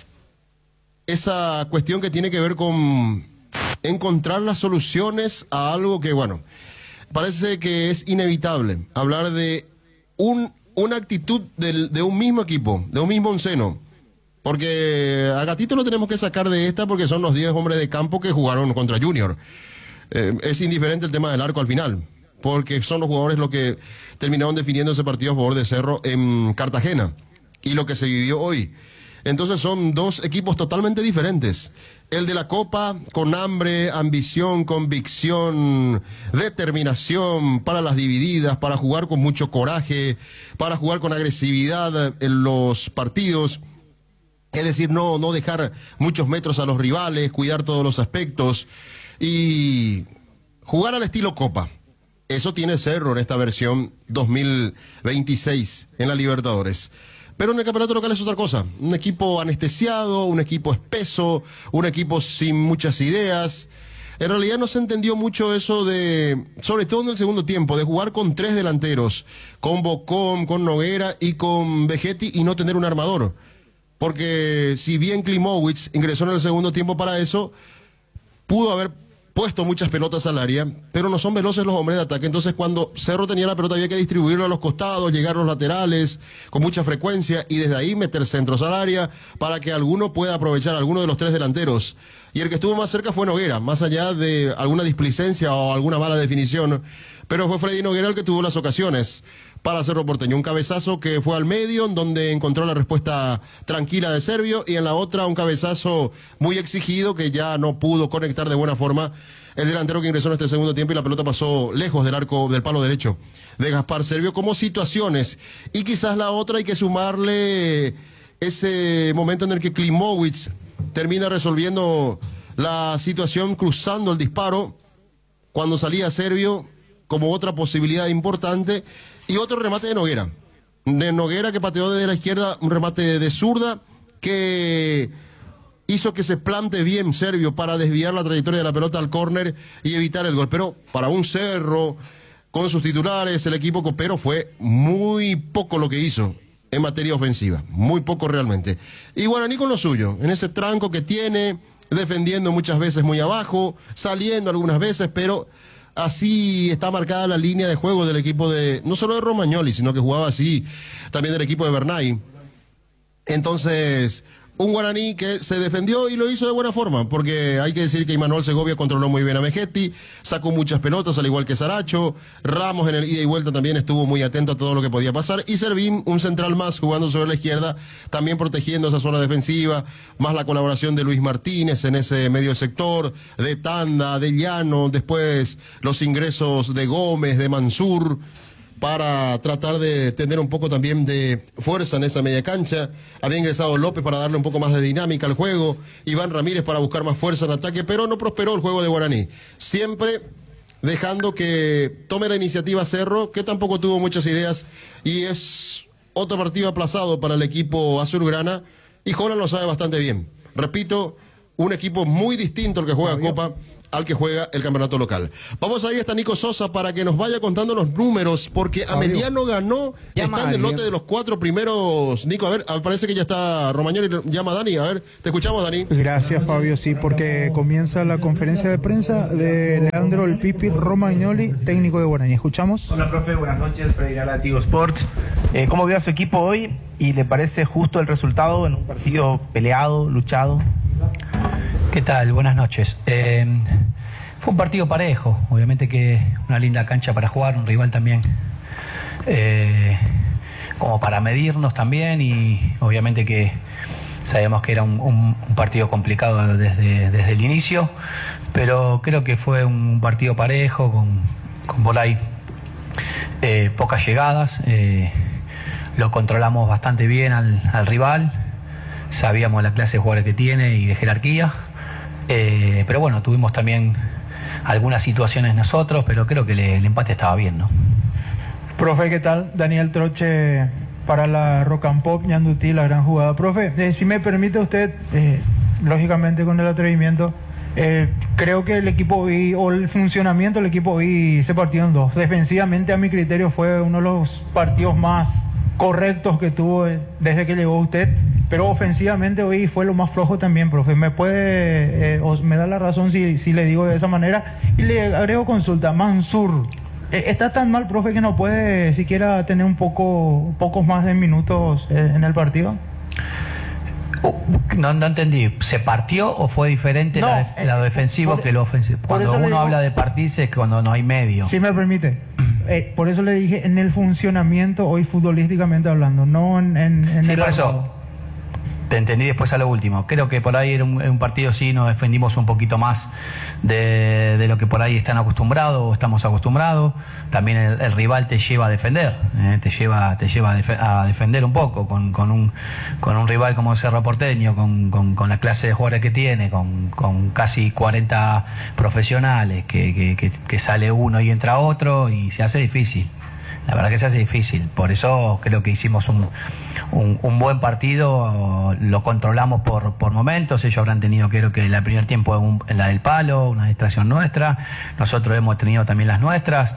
esa cuestión que tiene que ver con encontrar las soluciones a algo que, bueno, parece que es inevitable. Hablar de un, una actitud del, de un mismo equipo, de un mismo onceno. Porque a Gatito lo tenemos que sacar de esta porque son los diez hombres de campo que jugaron contra Junior. Eh, es indiferente el tema del arco al final, porque son los jugadores los que terminaron definiendo ese partido a favor de Cerro en Cartagena y lo que se vivió hoy. Entonces son dos equipos totalmente diferentes. El de la Copa con hambre, ambición, convicción, determinación para las divididas, para jugar con mucho coraje, para jugar con agresividad en los partidos. Es decir, no, no dejar muchos metros a los rivales, cuidar todos los aspectos y jugar al estilo Copa. Eso tiene Cerro en esta versión dos mil veintiséis en la Libertadores. Pero en el campeonato local es otra cosa. Un equipo anestesiado, un equipo espeso, un equipo sin muchas ideas. En realidad no se entendió mucho eso de, sobre todo en el segundo tiempo, de jugar con tres delanteros, con Bocón, con Noguera y con Vegetti y no tener un armador. Porque si bien Klimowicz ingresó en el segundo tiempo para eso, pudo haber puesto muchas pelotas al área, pero no son veloces los hombres de ataque. Entonces cuando Cerro tenía la pelota había que distribuirlo a los costados, llegar a los laterales con mucha frecuencia y desde ahí meter centros al área para que alguno pueda aprovechar a alguno de los tres delanteros. Y el que estuvo más cerca fue Noguera, más allá de alguna displicencia o alguna mala definición, pero fue Freddy Noguera el que tuvo las ocasiones para Cerro Porteño. Un cabezazo que fue al medio, en donde encontró la respuesta tranquila de Servio, y en la otra un cabezazo muy exigido que ya no pudo conectar de buena forma el delantero que ingresó en este segundo tiempo, y la pelota pasó lejos del arco del palo derecho de Gaspar Servio. Como situaciones, y quizás la otra hay que sumarle ese momento en el que Klimowicz termina resolviendo la situación cruzando el disparo cuando salía Servio como otra posibilidad importante. Y otro remate de Noguera. De Noguera que pateó desde la izquierda, un remate de zurda que hizo que se plante bien Servio para desviar la trayectoria de la pelota al córner y evitar el gol. Pero para un Cerro, con sus titulares, el equipo copero, fue muy poco lo que hizo en materia ofensiva. Muy poco realmente. Y Guaraní con lo suyo, en ese tranco que tiene, defendiendo muchas veces muy abajo, saliendo algunas veces, pero así está marcada la línea de juego del equipo de, no solo de Romagnoli, sino que jugaba así también del equipo de Bernay. Entonces, un Guaraní que se defendió y lo hizo de buena forma, porque hay que decir que Imanol Segovia controló muy bien a Vegetti, sacó muchas pelotas al igual que Saracho, Ramos en el ida y vuelta también estuvo muy atento a todo lo que podía pasar, y Servín, un central más jugando sobre la izquierda, también protegiendo esa zona defensiva, más la colaboración de Luis Martínez en ese medio sector, de Tanda, de Llano, después los ingresos de Gómez, de Mansur, para tratar de tener un poco también de fuerza en esa media cancha. Había ingresado López para darle un poco más de dinámica al juego, Iván Ramírez para buscar más fuerza en ataque, pero no prosperó el juego de Guaraní. Siempre dejando que tome la iniciativa Cerro, que tampoco tuvo muchas ideas, y es otro partido aplazado para el equipo azulgrana, y Holland lo sabe bastante bien. Repito, un equipo muy distinto al que juega Copa, al que juega el campeonato local. Vamos a ir hasta Nico Sosa para que nos vaya contando los números, porque Ameliano ganó, Llama está en el a lote de los cuatro primeros. Nico, a ver, parece que ya está Romagnoli, llama a Dani, a ver, te escuchamos, Dani. Gracias, Fabio, sí, porque comienza la conferencia de prensa de Leandro El Pipi Romagnoli, técnico de Guaraní. ¿Escuchamos? Hola, profe, buenas noches, Freddy Gala, Tigo Sports. Eh, ¿Cómo ve a su equipo hoy y le parece justo el resultado en un partido peleado, luchado? ¿Qué tal? Buenas noches. Eh, fue un partido parejo, obviamente que una linda cancha para jugar, un rival también eh, como para medirnos también, y obviamente que sabíamos que era un, un, un partido complicado desde, desde el inicio, pero creo que fue un partido parejo, con, con por ahí eh, pocas llegadas, eh, lo controlamos bastante bien al, al rival, sabíamos la clase de jugadores que tiene y de jerarquía. Eh, pero bueno, tuvimos también algunas situaciones nosotros, pero creo que le, el empate estaba bien, ¿no? Profe, ¿qué tal? Daniel Troche para la Rock and Pop, Ñandutí, la gran jugada. Profe, eh, si me permite usted, eh, lógicamente con el atrevimiento, eh, creo que el equipo hoy, o el funcionamiento del equipo hoy se partió en dos. Defensivamente, a mi criterio, fue uno de los partidos más correctos que tuvo desde que llegó usted, pero ofensivamente hoy fue lo más flojo también, profe. ¿Me puede, eh, os, me da la razón si, si le digo de esa manera? Y le agrego consulta, Mansur, eh, ¿está tan mal, profe, que no puede siquiera tener un poco, pocos más de minutos eh, en el partido? No, no entendí, ¿se partió o fue diferente no, la, eh, la defensivo por, que lo ofensivo? Cuando uno digo, habla de partirse es cuando no hay medio. Si me permite, eh, por eso le dije en el funcionamiento hoy futbolísticamente hablando, no en, en, en sí, el por eso te entendí después a lo último. Creo que por ahí era un, un partido, sí, nos defendimos un poquito más de, de lo que por ahí están acostumbrados o estamos acostumbrados. También el, el rival te lleva a defender, eh, te lleva, te lleva a, def a defender un poco con, con, un, con un rival como el Cerro Porteño, con, con, con la clase de jugadores que tiene, con, con casi cuarenta profesionales, que, que, que, que sale uno y entra otro y se hace difícil. La verdad que se hace difícil, por eso creo que hicimos un, un, un buen partido, lo controlamos por, por momentos, ellos habrán tenido, creo que el primer tiempo un, la del palo, una distracción nuestra, nosotros hemos tenido también las nuestras,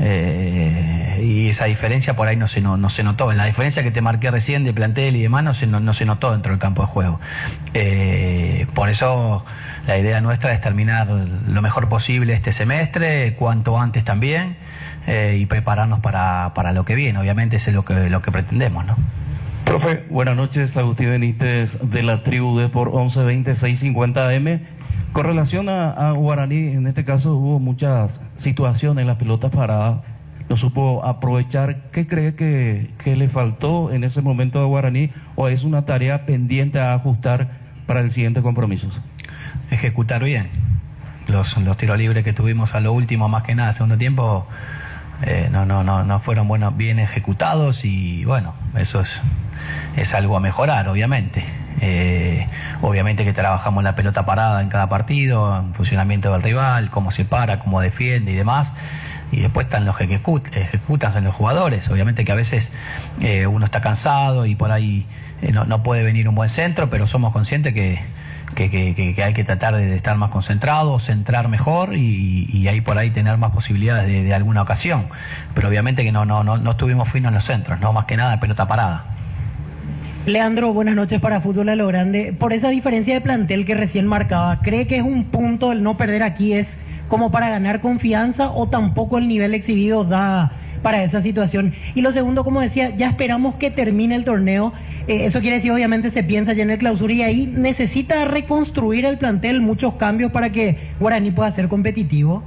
eh, y esa diferencia por ahí no se, no, no se notó, la diferencia que te marqué recién de plantel y demás no se, no, no se notó dentro del campo de juego. Eh, por eso la idea nuestra es terminar lo mejor posible este semestre, cuanto antes también, Eh, y prepararnos para, para lo que viene, obviamente eso es lo que, lo que pretendemos, ¿no? Profe, buenas noches, Agustín Benítez de la Tribu de por once veinte, seiscientos cincuenta A M. Con relación a, a Guaraní, en este caso hubo muchas situaciones en las pelotas paradas, no supo aprovechar. ¿Qué cree que, que le faltó en ese momento a Guaraní, o es una tarea pendiente a ajustar para el siguiente compromiso? Ejecutar bien los, los tiros libres que tuvimos a lo último, más que nada, segundo tiempo. Eh, no, no, no, no fueron buenos, bien ejecutados, y bueno, eso es, es algo a mejorar, obviamente. Eh, obviamente que trabajamos la pelota parada en cada partido, en funcionamiento del rival, cómo se para, cómo defiende y demás. Y después están los que ejecut ejecutan en los jugadores. Obviamente que a veces eh, uno está cansado y por ahí eh, no, no puede venir un buen centro, pero somos conscientes que Que, que, que hay que tratar de estar más concentrados, centrar mejor y, y ahí por ahí tener más posibilidades de, de alguna ocasión. Pero obviamente que no, no, no, no estuvimos finos en los centros, no, más que nada pelota parada. Leandro, buenas noches para Fútbol a lo Grande. Por esa diferencia de plantel que recién marcaba, ¿cree que es un punto el no perder aquí es como para ganar confianza, o tampoco el nivel exhibido da para esa situación? Y lo segundo, como decía, ya esperamos que termine el torneo, eh, eso quiere decir obviamente se piensa ya en el clausura, y ahí necesita reconstruir el plantel, muchos cambios para que Guaraní pueda ser competitivo.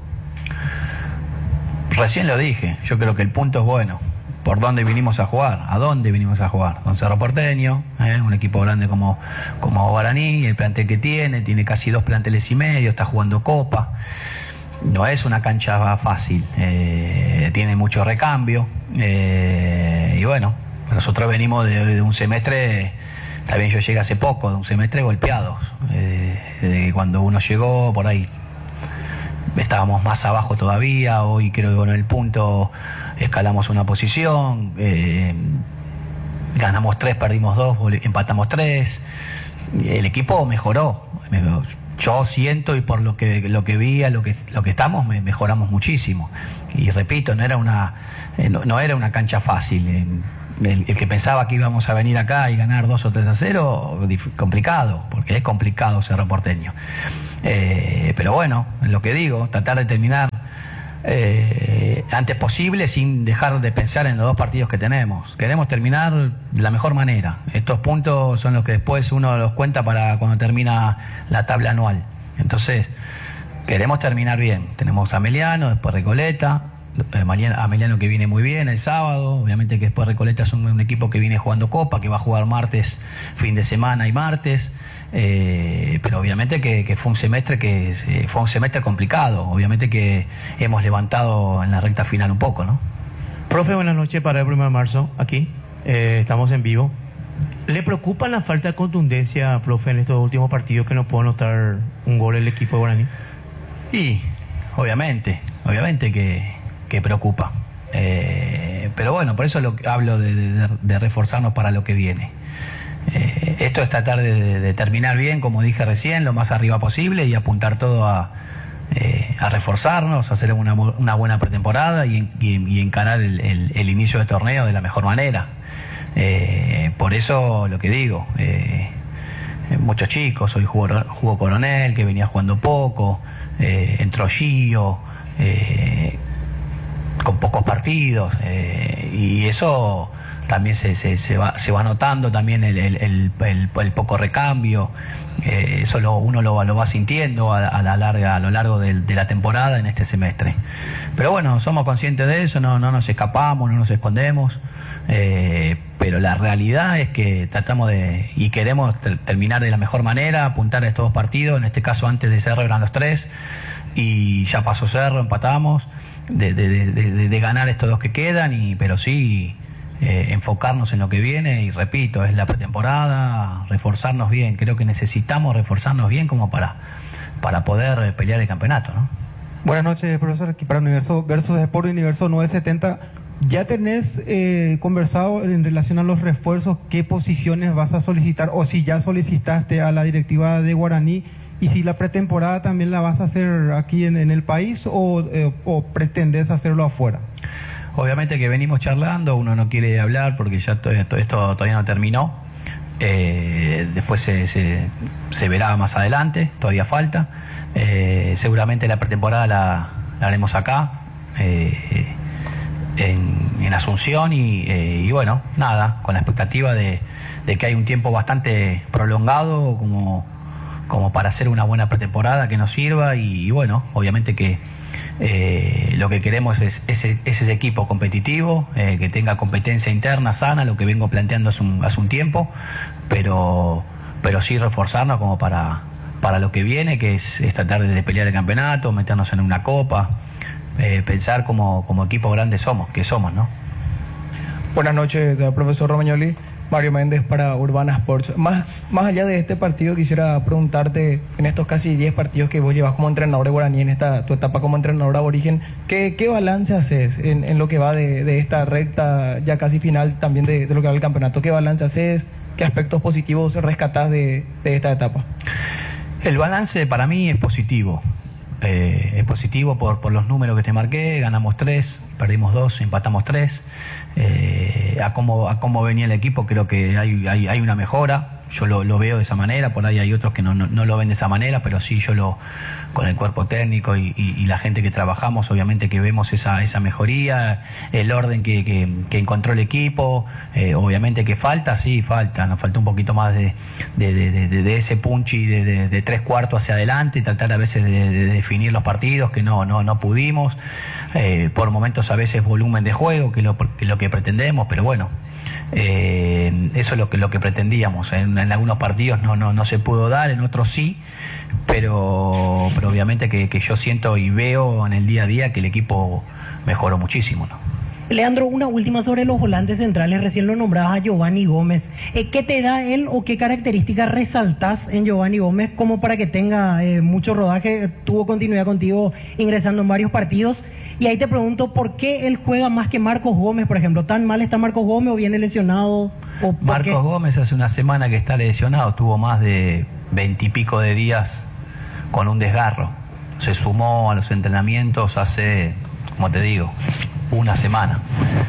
Recién lo dije, yo creo que el punto es bueno. ¿Por dónde vinimos a jugar? ¿A dónde vinimos a jugar? Con Cerro Porteño, ¿eh? Un equipo grande como, como Guaraní, el plantel que tiene, tiene casi dos planteles y medio, está jugando Copa. No es una cancha fácil, eh, tiene mucho recambio, eh, y bueno, nosotros venimos de, de un semestre, también yo llegué hace poco, de un semestre golpeados, eh, de cuando uno llegó por ahí estábamos más abajo todavía, hoy creo que con el punto escalamos una posición, eh, ganamos tres, perdimos dos, empatamos tres, el equipo mejoró. yo siento y por lo que lo que vi, a lo que lo que estamos, me, mejoramos muchísimo. Y repito, no era una eh, no, no era una cancha fácil. Eh, el, el que pensaba que íbamos a venir acá y ganar dos o tres a cero, complicado, porque es complicado Cerro Porteño. Eh, pero bueno, lo que digo, tratar de terminar Eh, antes posible, sin dejar de pensar en los dos partidos que tenemos. Queremos terminar de la mejor manera. Estos puntos son los que después uno los cuenta para cuando termina la tabla anual. Entonces, queremos terminar bien. Tenemos a Ameliano, después Recoleta, Ameliano que viene muy bien el sábado, obviamente que después Recoleta es un, un equipo que viene jugando Copa, que va a jugar martes, fin de semana y martes. Eh, pero obviamente que, que fue un semestre que eh, fue un semestre complicado, obviamente que hemos levantado en la recta final un poco, ¿no? Profe, buenas noches para el primero de marzo, aquí, eh, estamos en vivo. ¿Le preocupa la falta de contundencia, profe, en estos últimos partidos que no pudo anotar un gol el equipo de Guaraní? Sí, obviamente, obviamente que, que preocupa, eh, pero bueno, por eso lo, hablo de, de, de reforzarnos para lo que viene. Eh, esto es tratar de, de terminar bien, como dije recién, lo más arriba posible y apuntar todo a, eh, a reforzarnos, a hacer una, una buena pretemporada y, y, y encarar el, el, el inicio del torneo de la mejor manera. Eh, por eso lo que digo, eh, muchos chicos, hoy jugó, jugó Coronel, que venía jugando poco, eh, entró Gio, eh, con pocos partidos, eh, y eso también se, se, se, va, se va notando también el, el, el, el, el poco recambio, eh, eso lo, uno lo, lo va sintiendo a, a, la larga, a lo largo de, de la temporada en este semestre. Pero bueno, somos conscientes de eso, no, no nos escapamos, no nos escondemos, eh, pero la realidad es que tratamos de y queremos ter, terminar de la mejor manera, apuntar a estos dos partidos, en este caso antes de Cerro eran los tres, y ya pasó Cerro, empatamos, de, de, de, de, de ganar estos dos que quedan, y pero sí... Eh, enfocarnos en lo que viene y repito, es la pretemporada, reforzarnos bien, creo que necesitamos reforzarnos bien como para, para poder pelear el campeonato, ¿no? Buenas noches, profesor, aquí para Universo Versus Sport Universo nueve setenta. ¿Ya tenés eh, conversado en relación a los refuerzos qué posiciones vas a solicitar o si ya solicitaste a la directiva de Guaraní y si la pretemporada también la vas a hacer aquí en, en el país o, eh, o pretendes hacerlo afuera? Obviamente que venimos charlando, uno no quiere hablar porque ya todo esto, esto todavía no terminó, eh, después se, se, se verá más adelante, todavía falta, eh, seguramente la pretemporada la, la haremos acá, eh, en, en Asunción y, eh, y bueno, nada, con la expectativa de, de que hay un tiempo bastante prolongado como, como para hacer una buena pretemporada que nos sirva y, y bueno, obviamente que Eh, lo que queremos es ese, ese equipo competitivo, eh, que tenga competencia interna sana, lo que vengo planteando hace un, hace un tiempo, pero, pero sí reforzarnos como para, para lo que viene, que es, es tratar de pelear el campeonato, meternos en una copa, eh, pensar como, como equipo grande somos, que somos, ¿no? Buenas noches, profesor Romagnoli. Mario Méndez para Urbana Sports. Más, más allá de este partido, quisiera preguntarte, en estos casi diez partidos que vos llevas como entrenador de Guaraní, en esta tu etapa como entrenador aborigen, ¿qué, qué balance haces en, en lo que va de, de esta recta ya casi final también de, de lo que va el campeonato? ¿Qué balance haces? ¿Qué aspectos positivos rescatás de, de esta etapa? El balance para mí es positivo. Eh, es positivo por, por los números que te marqué, ganamos tres, perdimos dos, empatamos tres. Eh, a cómo a cómo venía el equipo creo que hay, hay, hay una mejora, yo lo, lo veo de esa manera, por ahí hay otros que no, no, no lo ven de esa manera, pero sí yo lo con el cuerpo técnico y, y, y la gente que trabajamos, obviamente que vemos esa, esa mejoría, el orden que, que, que encontró el equipo, eh, obviamente que falta, sí, falta, nos falta un poquito más de, de, de, de, de ese punchy de, de, de tres cuartos hacia adelante, tratar a veces de, de definir los partidos que no, no, no pudimos, eh, por momentos a veces volumen de juego, que es lo, que lo que pretendemos, pero bueno, eh, eso es lo que, lo que pretendíamos, en, en algunos partidos no, no, no se pudo dar, en otros sí, pero, pero obviamente que, que yo siento y veo en el día a día que el equipo mejoró muchísimo, ¿no? Leandro, una última sobre los volantes centrales, recién lo nombrabas a Giovanni Gómez. Eh, ¿Qué te da él o qué características resaltás en Giovanni Gómez como para que tenga eh, mucho rodaje? Tuvo continuidad contigo ingresando en varios partidos. Y ahí te pregunto, ¿por qué él juega más que Marcos Gómez, por ejemplo? ¿Tan mal está Marcos Gómez o viene lesionado? ¿O Marcos Gómez hace una semana que está lesionado, tuvo más de veintipico de días con un desgarro. Se sumó a los entrenamientos hace, como te digo, una semana.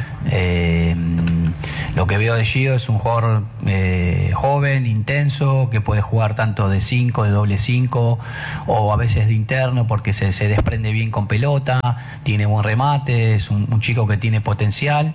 Eh, lo que veo de Gio es un jugador eh, joven, intenso, que puede jugar tanto de cinco, de doble cinco, o a veces de interno porque se, se desprende bien con pelota, tiene buen remate, es un, un chico que tiene potencial,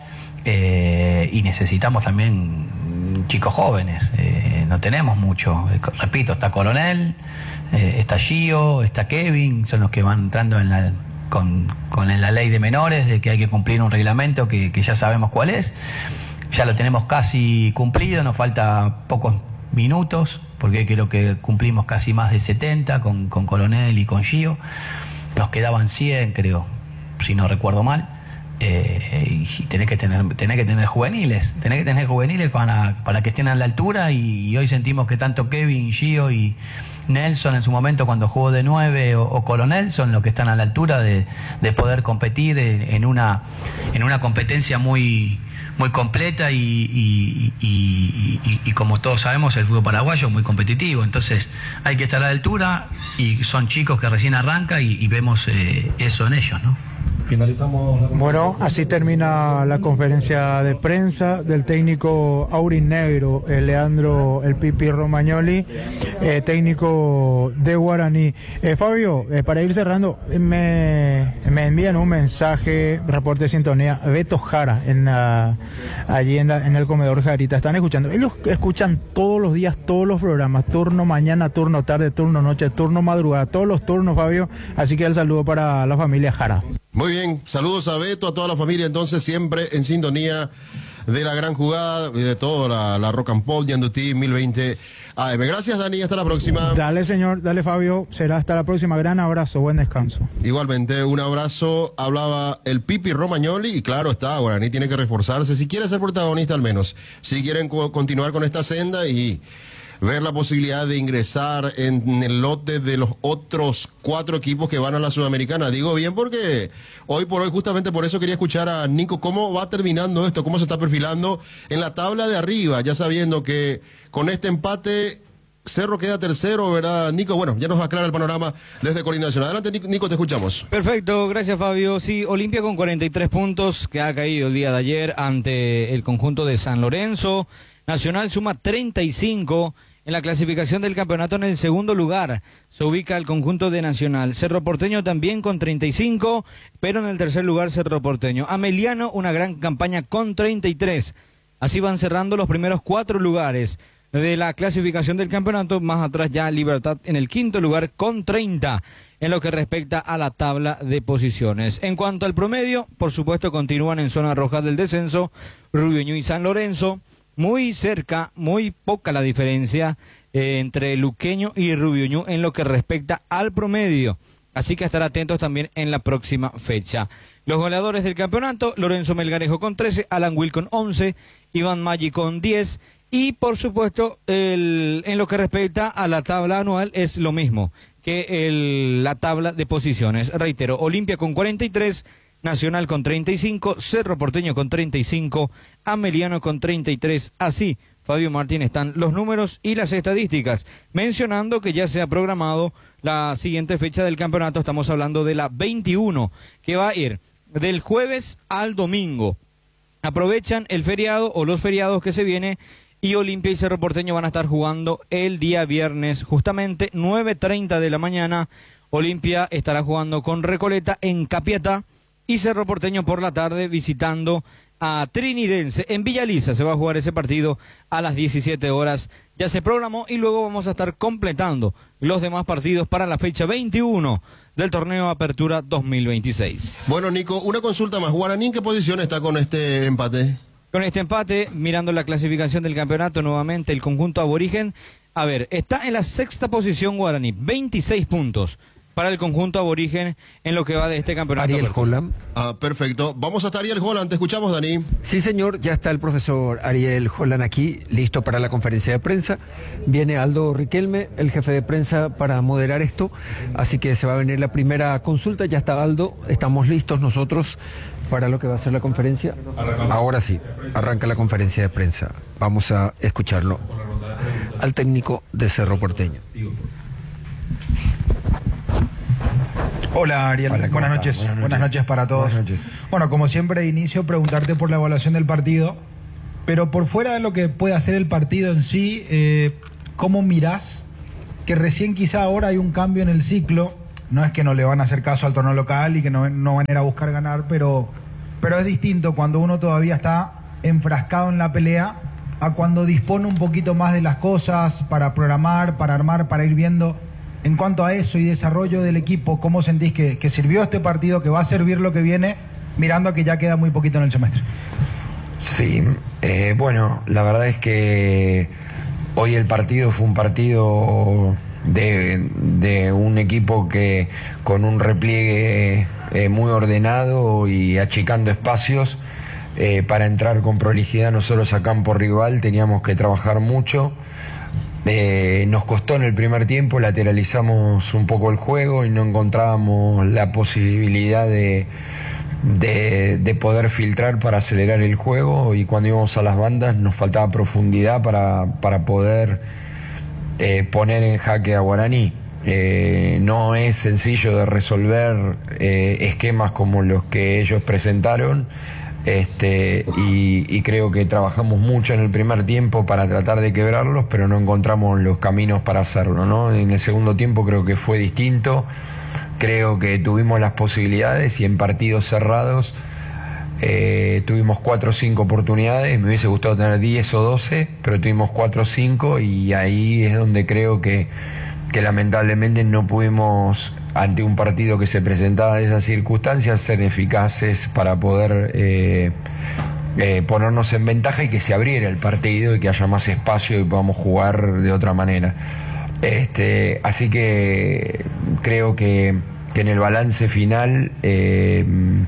eh, y necesitamos también chicos jóvenes, eh, no tenemos mucho. Repito, está Coronel, eh, está Gio, está Kevin, son los que van entrando en la... Con, con la ley de menores, de que hay que cumplir un reglamento que, que ya sabemos cuál es. Ya lo tenemos casi cumplido, nos falta pocos minutos, porque creo que cumplimos casi más de setenta con, con Coronel y con Gio. Nos quedaban cien, creo, si no recuerdo mal. Eh, y tenés que tener tenés que tener juveniles, tenés que tener juveniles para, para que estén a la altura, y, y hoy sentimos que tanto Kevin, Gio y Nelson en su momento cuando jugó de nueve o, o Coronel son los que están a la altura de, de poder competir en, en una en una competencia muy muy completa y, y, y, y, y como todos sabemos el fútbol paraguayo es muy competitivo, entonces hay que estar a la altura, y son chicos que recién arrancan y, y vemos eh, eso en ellos, ¿no? Finalizamos. Bueno, así termina la conferencia de prensa del técnico aurinegro, eh, Leandro El Pipi Romagnoli, eh, técnico de Guaraní. Eh, Fabio, eh, para ir cerrando, me, me envían un mensaje, reporte de sintonía, Beto Jara, en, uh, allí en, la, en el comedor Jarita. Están escuchando. Ellos escuchan todos los días, todos los programas, turno mañana, turno tarde, turno noche, turno madrugada, todos los turnos, Fabio. Así que el saludo para la familia Jara. Muy bien, saludos a Beto, a toda la familia, entonces siempre en sintonía de la gran jugada y de toda la, la Rock and Pop, Yandutí mil veinte A M. Gracias, Dani, hasta la próxima. Dale, señor, dale, Fabio, será hasta la próxima. Gran abrazo, buen descanso. Igualmente, un abrazo. Hablaba el Pipi Romagnoli y claro está, Guaraní tiene que reforzarse si quiere ser protagonista al menos, si quieren co continuar con esta senda y ver la posibilidad de ingresar en el lote de los otros cuatro equipos que van a la Sudamericana. Digo bien porque hoy por hoy, justamente por eso quería escuchar a Nico cómo va terminando esto, cómo se está perfilando en la tabla de arriba, ya sabiendo que con este empate Cerro queda tercero, ¿verdad, Nico? Bueno, ya nos aclara el panorama desde Coordinación. Adelante, Nico, te escuchamos. Perfecto, gracias, Fabio. Sí, Olimpia con cuarenta y tres puntos, que ha caído el día de ayer ante el conjunto de San Lorenzo. Nacional suma treinta y cinco en la clasificación del campeonato. En el segundo lugar se ubica el conjunto de Nacional. Cerro Porteño también con treinta y cinco, pero en el tercer lugar Cerro Porteño. Ameliano, una gran campaña con treinta y tres. Así van cerrando los primeros cuatro lugares de la clasificación del campeonato. Más atrás ya Libertad en el quinto lugar con treinta en lo que respecta a la tabla de posiciones. En cuanto al promedio, por supuesto continúan en zona roja del descenso Rubio Ñu y San Lorenzo. Muy cerca, muy poca la diferencia eh, entre Luqueño y Rubio Ñu en lo que respecta al promedio. Así que estar atentos también en la próxima fecha. Los goleadores del campeonato: Lorenzo Melgarejo con trece, Alan Will con once, Iván Maggi con diez. Y por supuesto, el, en lo que respecta a la tabla anual es lo mismo que el, la tabla de posiciones. Reitero, Olimpia con cuarenta y tres, Nacional con treinta y cinco, Cerro Porteño con treinta y cinco, Ameliano con treinta y tres. Así, Fabio Martín, están los números y las estadísticas. Mencionando que ya se ha programado la siguiente fecha del campeonato. Estamos hablando de la veintiuno, que va a ir del jueves al domingo. Aprovechan el feriado o los feriados que se viene, y Olimpia y Cerro Porteño van a estar jugando el día viernes, justamente nueve treinta de la mañana. Olimpia estará jugando con Recoleta en Capiatá, y Cerro Porteño por la tarde visitando a Trinidense en Villa Lisa. Se va a jugar ese partido a las diecisiete horas. Ya se programó, y luego vamos a estar completando los demás partidos para la fecha veintiuno del torneo Apertura dos mil veintiséis. Bueno, Nico, una consulta más. ¿Guaraní en qué posición está con este empate? Con este empate, mirando la clasificación del campeonato nuevamente, el conjunto aborigen, a ver, está en la sexta posición Guaraní, veintiséis puntos para el conjunto aborigen en lo que va de este campeonato. Ariel Holland. Ah, perfecto. Vamos hasta Ariel Holland. Te escuchamos, Dani. Sí, señor. Ya está el profesor Ariel Holland aquí, listo para la conferencia de prensa. Viene Aldo Riquelme, el jefe de prensa, para moderar esto. Así que se va a venir la primera consulta. Ya está Aldo. Estamos listos nosotros para lo que va a ser la conferencia. Ahora sí, arranca la conferencia de prensa. Vamos a escucharlo al técnico de Cerro Porteño. Hola Ariel, Hola, buenas, ¿cómo noches. estás? Buenas buenas noches. noches para todos. Buenas noches. Bueno, como siempre de inicio preguntarte por la evaluación del partido, pero por fuera de lo que puede hacer el partido en sí, eh, ¿cómo mirás que recién quizá ahora hay un cambio en el ciclo? No es que no le van a hacer caso al torneo local y que no, no van a ir a buscar ganar, pero, pero es distinto cuando uno todavía está enfrascado en la pelea a cuando dispone un poquito más de las cosas para programar, para armar, para ir viendo. En cuanto a eso y desarrollo del equipo, ¿cómo sentís que, que sirvió este partido, que va a servir lo que viene, mirando que ya queda muy poquito en el semestre? Sí, eh, bueno, la verdad es que hoy el partido fue un partido de, de un equipo que con un repliegue eh, muy ordenado y achicando espacios eh, para entrar con prolijidad nosotros a campo rival teníamos que trabajar mucho. Eh, nos costó en el primer tiempo, lateralizamos un poco el juego y no encontrábamos la posibilidad de, de, de poder filtrar para acelerar el juego, y cuando íbamos a las bandas nos faltaba profundidad para, para poder eh, poner en jaque a Guaraní. Eh, no es sencillo de resolver eh, esquemas como los que ellos presentaron. Este, y, y creo que trabajamos mucho en el primer tiempo para tratar de quebrarlos, pero no encontramos los caminos para hacerlo, ¿no? En el segundo tiempo creo que fue distinto, creo que tuvimos las posibilidades y en partidos cerrados eh, tuvimos cuatro o cinco oportunidades. Me hubiese gustado tener diez o doce, pero tuvimos cuatro o cinco, y ahí es donde creo que, que lamentablemente no pudimos, ante un partido que se presentaba de esas circunstancias, ser eficaces para poder eh, eh, ponernos en ventaja y que se abriera el partido y que haya más espacio y podamos jugar de otra manera. Este, así que creo que, que en el balance final eh,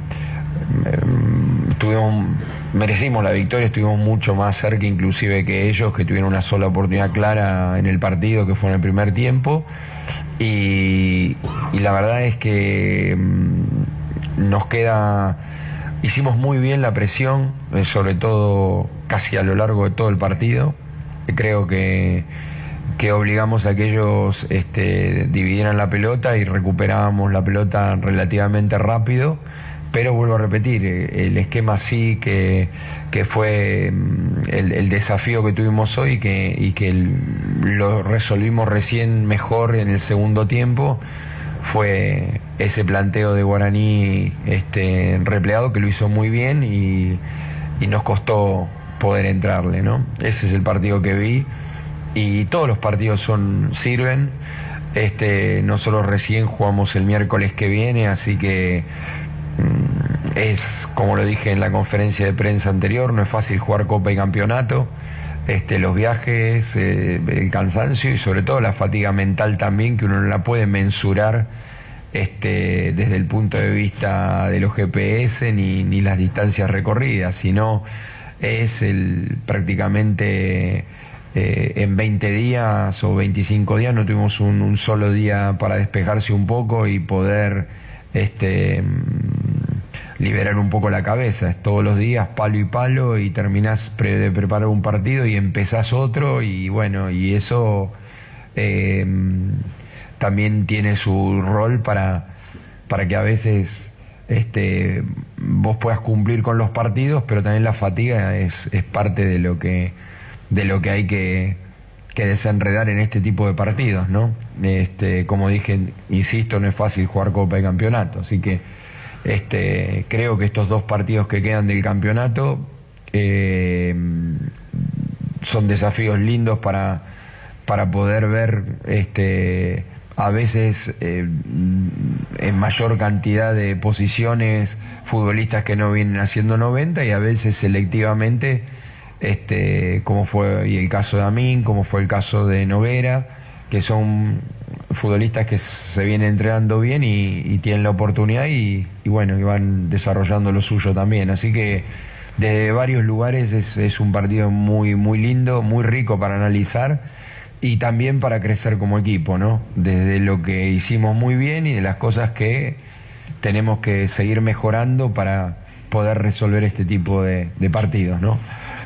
tuvimos, merecimos la victoria, estuvimos mucho más cerca inclusive que ellos, que tuvieron una sola oportunidad clara en el partido, que fue en el primer tiempo. Y, y la verdad es que mmm, nos queda, hicimos muy bien la presión, eh, sobre todo casi a lo largo de todo el partido. Creo que, que obligamos a que ellos este, dividieran la pelota y recuperábamos la pelota relativamente rápido. Pero vuelvo a repetir, el esquema sí que, que fue el, el desafío que tuvimos hoy que, y que el, lo resolvimos recién mejor en el segundo tiempo, fue ese planteo de Guaraní este, replegado, que lo hizo muy bien y, y nos costó poder entrarle, ¿no? Ese es el partido que vi, y todos los partidos son sirven. Este, nosotros recién jugamos el miércoles que viene, así que es, como lo dije en la conferencia de prensa anterior, no es fácil jugar Copa y Campeonato. Este, los viajes, eh, el cansancio y sobre todo la fatiga mental también, que uno no la puede mensurar este, desde el punto de vista de los G P S ni, ni las distancias recorridas, sino es el prácticamente eh, en veinte días o veinticinco días no tuvimos un, un solo día para despejarse un poco y poder este liberar un poco la cabeza. Es todos los días palo y palo, y terminás pre de preparar un partido y empezás otro, y bueno, y eso eh, también tiene su rol para, para que a veces este, vos puedas cumplir con los partidos, pero también la fatiga es, es parte de lo que, de lo que hay que, que desenredar en este tipo de partidos, ¿no? Este, como dije, insisto, no es fácil jugar Copa y Campeonato, así que Este, creo que estos dos partidos que quedan del campeonato eh, son desafíos lindos para, para poder ver este, a veces eh, en mayor cantidad de posiciones futbolistas que no vienen haciendo noventa, y a veces selectivamente, este, como fue y el caso de Amin, como fue el caso de Noguera, que son futbolistas que se vienen entrenando bien y, y tienen la oportunidad y, y bueno, y van desarrollando lo suyo también. Así que desde varios lugares es, es un partido muy, muy lindo, muy rico para analizar y también para crecer como equipo, ¿no? Desde lo que hicimos muy bien y de las cosas que tenemos que seguir mejorando para poder resolver este tipo de, de partidos, ¿no?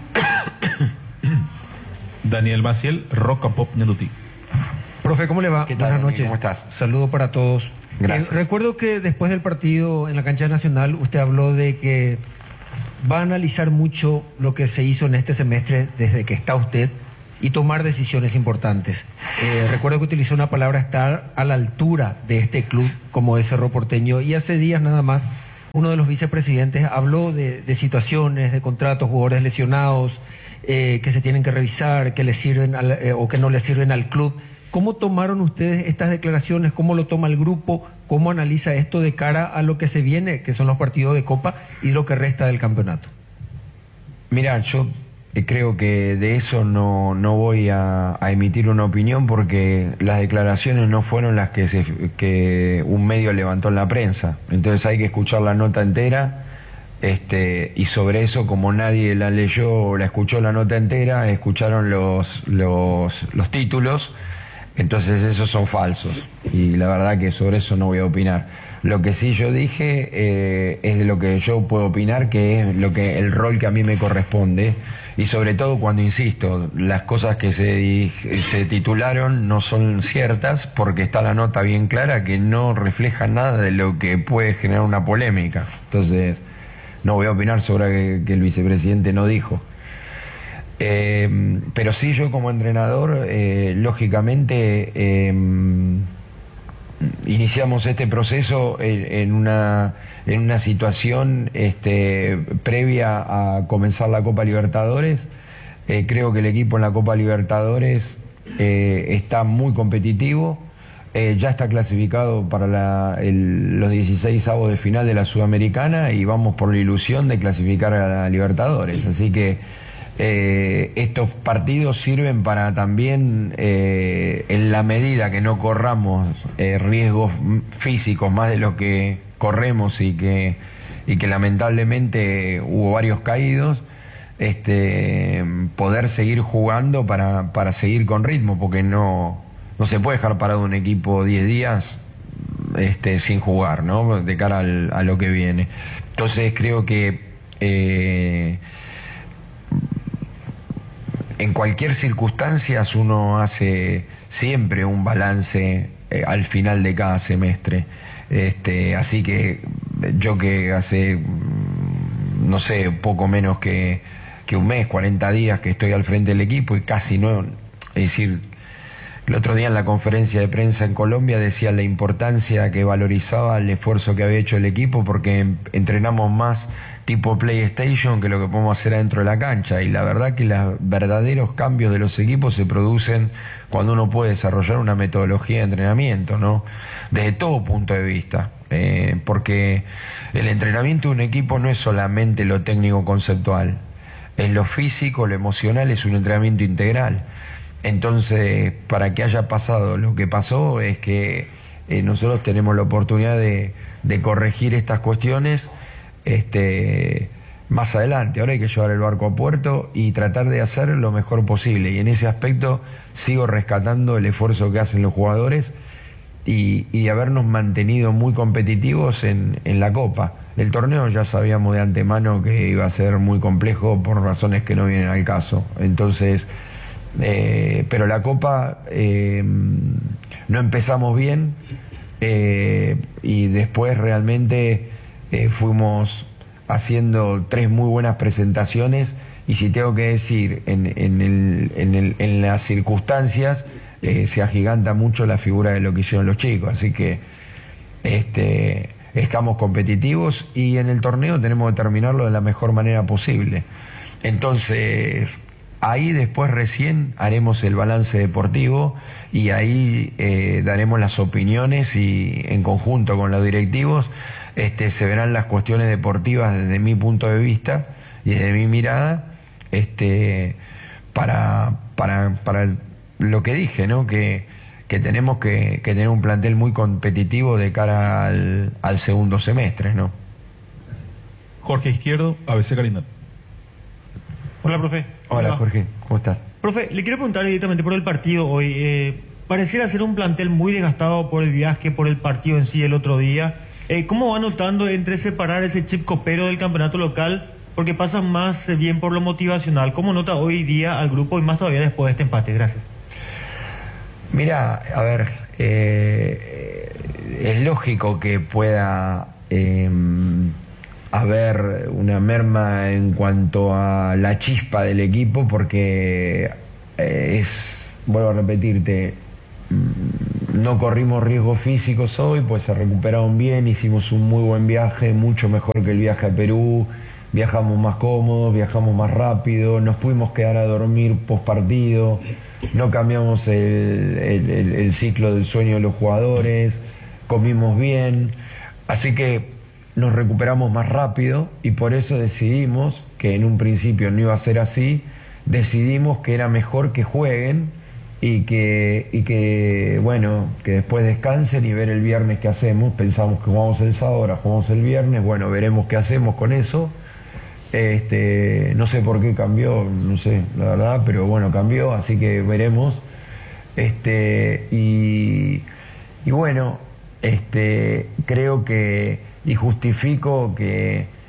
Daniel Maciel, Roca Pop Ñandutí. Profe, ¿cómo le va? ¿Qué tal, Buenas Dani? noches. ¿Cómo estás? Saludo para todos. Gracias. Eh, recuerdo que después del partido en la cancha nacional usted habló de que va a analizar mucho lo que se hizo en este semestre desde que está usted y tomar decisiones importantes. Eh, recuerdo que utilizó una palabra, estar a la altura de este club como es Cerro Porteño, y hace días nada más uno de los vicepresidentes habló de, de situaciones, de contratos, jugadores lesionados, eh, que se tienen que revisar, que le sirven al, eh, o que no le sirven al club. ¿Cómo tomaron ustedes estas declaraciones? ¿Cómo lo toma el grupo? ¿Cómo analiza esto de cara a lo que se viene, que son los partidos de Copa y lo que resta del campeonato? Mira, yo creo que de eso no, no voy a, a emitir una opinión porque las declaraciones no fueron las que, se, que un medio levantó en la prensa. Entonces hay que escuchar la nota entera. Este, y sobre eso, como nadie la leyó o la escuchó la nota entera, escucharon los, los, los títulos. Entonces esos son falsos y la verdad que sobre eso no voy a opinar. Lo que sí yo dije eh, es de lo que yo puedo opinar, que es lo que el rol que a mí me corresponde, y sobre todo cuando, insisto, las cosas que se, se titularon no son ciertas, porque está la nota bien clara que no refleja nada de lo que puede generar una polémica. Entonces no voy a opinar sobre que, que el vicepresidente no dijo. Eh, pero sí, yo como entrenador, eh, lógicamente, eh, iniciamos este proceso en, en, una, en una situación este, previa a comenzar la Copa Libertadores. Eh, creo que el equipo en la Copa Libertadores eh, está muy competitivo, eh, ya está clasificado para la, el, los dieciseisavos de final de la Sudamericana y vamos por la ilusión de clasificar a la Libertadores. Así que Eh, estos partidos sirven para también, eh, en la medida que no corramos eh, riesgos físicos más de lo que corremos y que, y que lamentablemente hubo varios caídos, este, poder seguir jugando para, para seguir con ritmo, porque no, no se puede dejar parado un equipo diez días este, sin jugar, ¿no? De cara al, a lo que viene. Entonces creo que eh, en cualquier circunstancia uno hace siempre un balance eh, al final de cada semestre. Este, así que yo que hace, no sé, poco menos que, que un mes, cuarenta días que estoy al frente del equipo y casi no, es decir, el otro día en la conferencia de prensa en Colombia decía la importancia que valorizaba el esfuerzo que había hecho el equipo porque entrenamos más tipo PlayStation que lo que podemos hacer adentro de la cancha, y la verdad que los verdaderos cambios de los equipos se producen cuando uno puede desarrollar una metodología de entrenamiento, ¿no? Desde todo punto de vista, eh, porque el entrenamiento de un equipo no es solamente lo técnico conceptual, es lo físico, lo emocional, es un entrenamiento integral. Entonces, para que haya pasado lo que pasó es que eh, nosotros tenemos la oportunidad de, de corregir estas cuestiones este, más adelante. Ahora hay que llevar el barco a puerto y tratar de hacer lo mejor posible, y en ese aspecto sigo rescatando el esfuerzo que hacen los jugadores y, y habernos mantenido muy competitivos en, en la Copa. El torneo ya sabíamos de antemano que iba a ser muy complejo por razones que no vienen al caso. Entonces Eh, pero la Copa eh, no empezamos bien eh, y después realmente eh, fuimos haciendo tres muy buenas presentaciones, y si tengo que decir en, en, el, en, el, en las circunstancias eh, se agiganta mucho la figura de lo que hicieron los chicos, así que este, estamos competitivos y en el torneo tenemos que terminarlo de la mejor manera posible. Entonces ahí después recién haremos el balance deportivo y ahí eh, daremos las opiniones, y en conjunto con los directivos este, se verán las cuestiones deportivas desde mi punto de vista y desde mi mirada, este, para, para, para lo que dije, ¿no? que, que tenemos que, que tener un plantel muy competitivo de cara al, al segundo semestre, ¿no? Jorge Izquierdo, A B C Carinat. Hola, profe. Hola, Jorge, ¿cómo estás? Profe, le quiero preguntar directamente por el partido hoy. Eh, pareciera ser un plantel muy desgastado por el viaje, por el partido en sí el otro día. Eh, ¿Cómo va notando entre separar ese chip copero del campeonato local? Porque pasa más bien por lo motivacional. ¿Cómo nota hoy día al grupo y más todavía después de este empate? Gracias. Mira, a ver, eh, es lógico que pueda eh, haber una merma en cuanto a la chispa del equipo, porque eh, es, vuelvo a repetirte, no corrimos riesgos físicos hoy, pues se recuperaron bien, hicimos un muy buen viaje, mucho mejor que el viaje a Perú, viajamos más cómodos, viajamos más rápido, nos pudimos quedar a dormir post partido, no cambiamos el, el, el, el ciclo del sueño de los jugadores, comimos bien, así que nos recuperamos más rápido y por eso decidimos, que en un principio no iba a ser así, decidimos que era mejor que jueguen y que, y que bueno, que después descansen y ver el viernes qué hacemos. Pensamos que jugamos el sábado, ahora jugamos el viernes, bueno, veremos qué hacemos con eso. Este, no sé por qué cambió, no sé, la verdad, pero bueno, cambió, así que veremos. Este, y, y bueno, este, creo que, y justifico que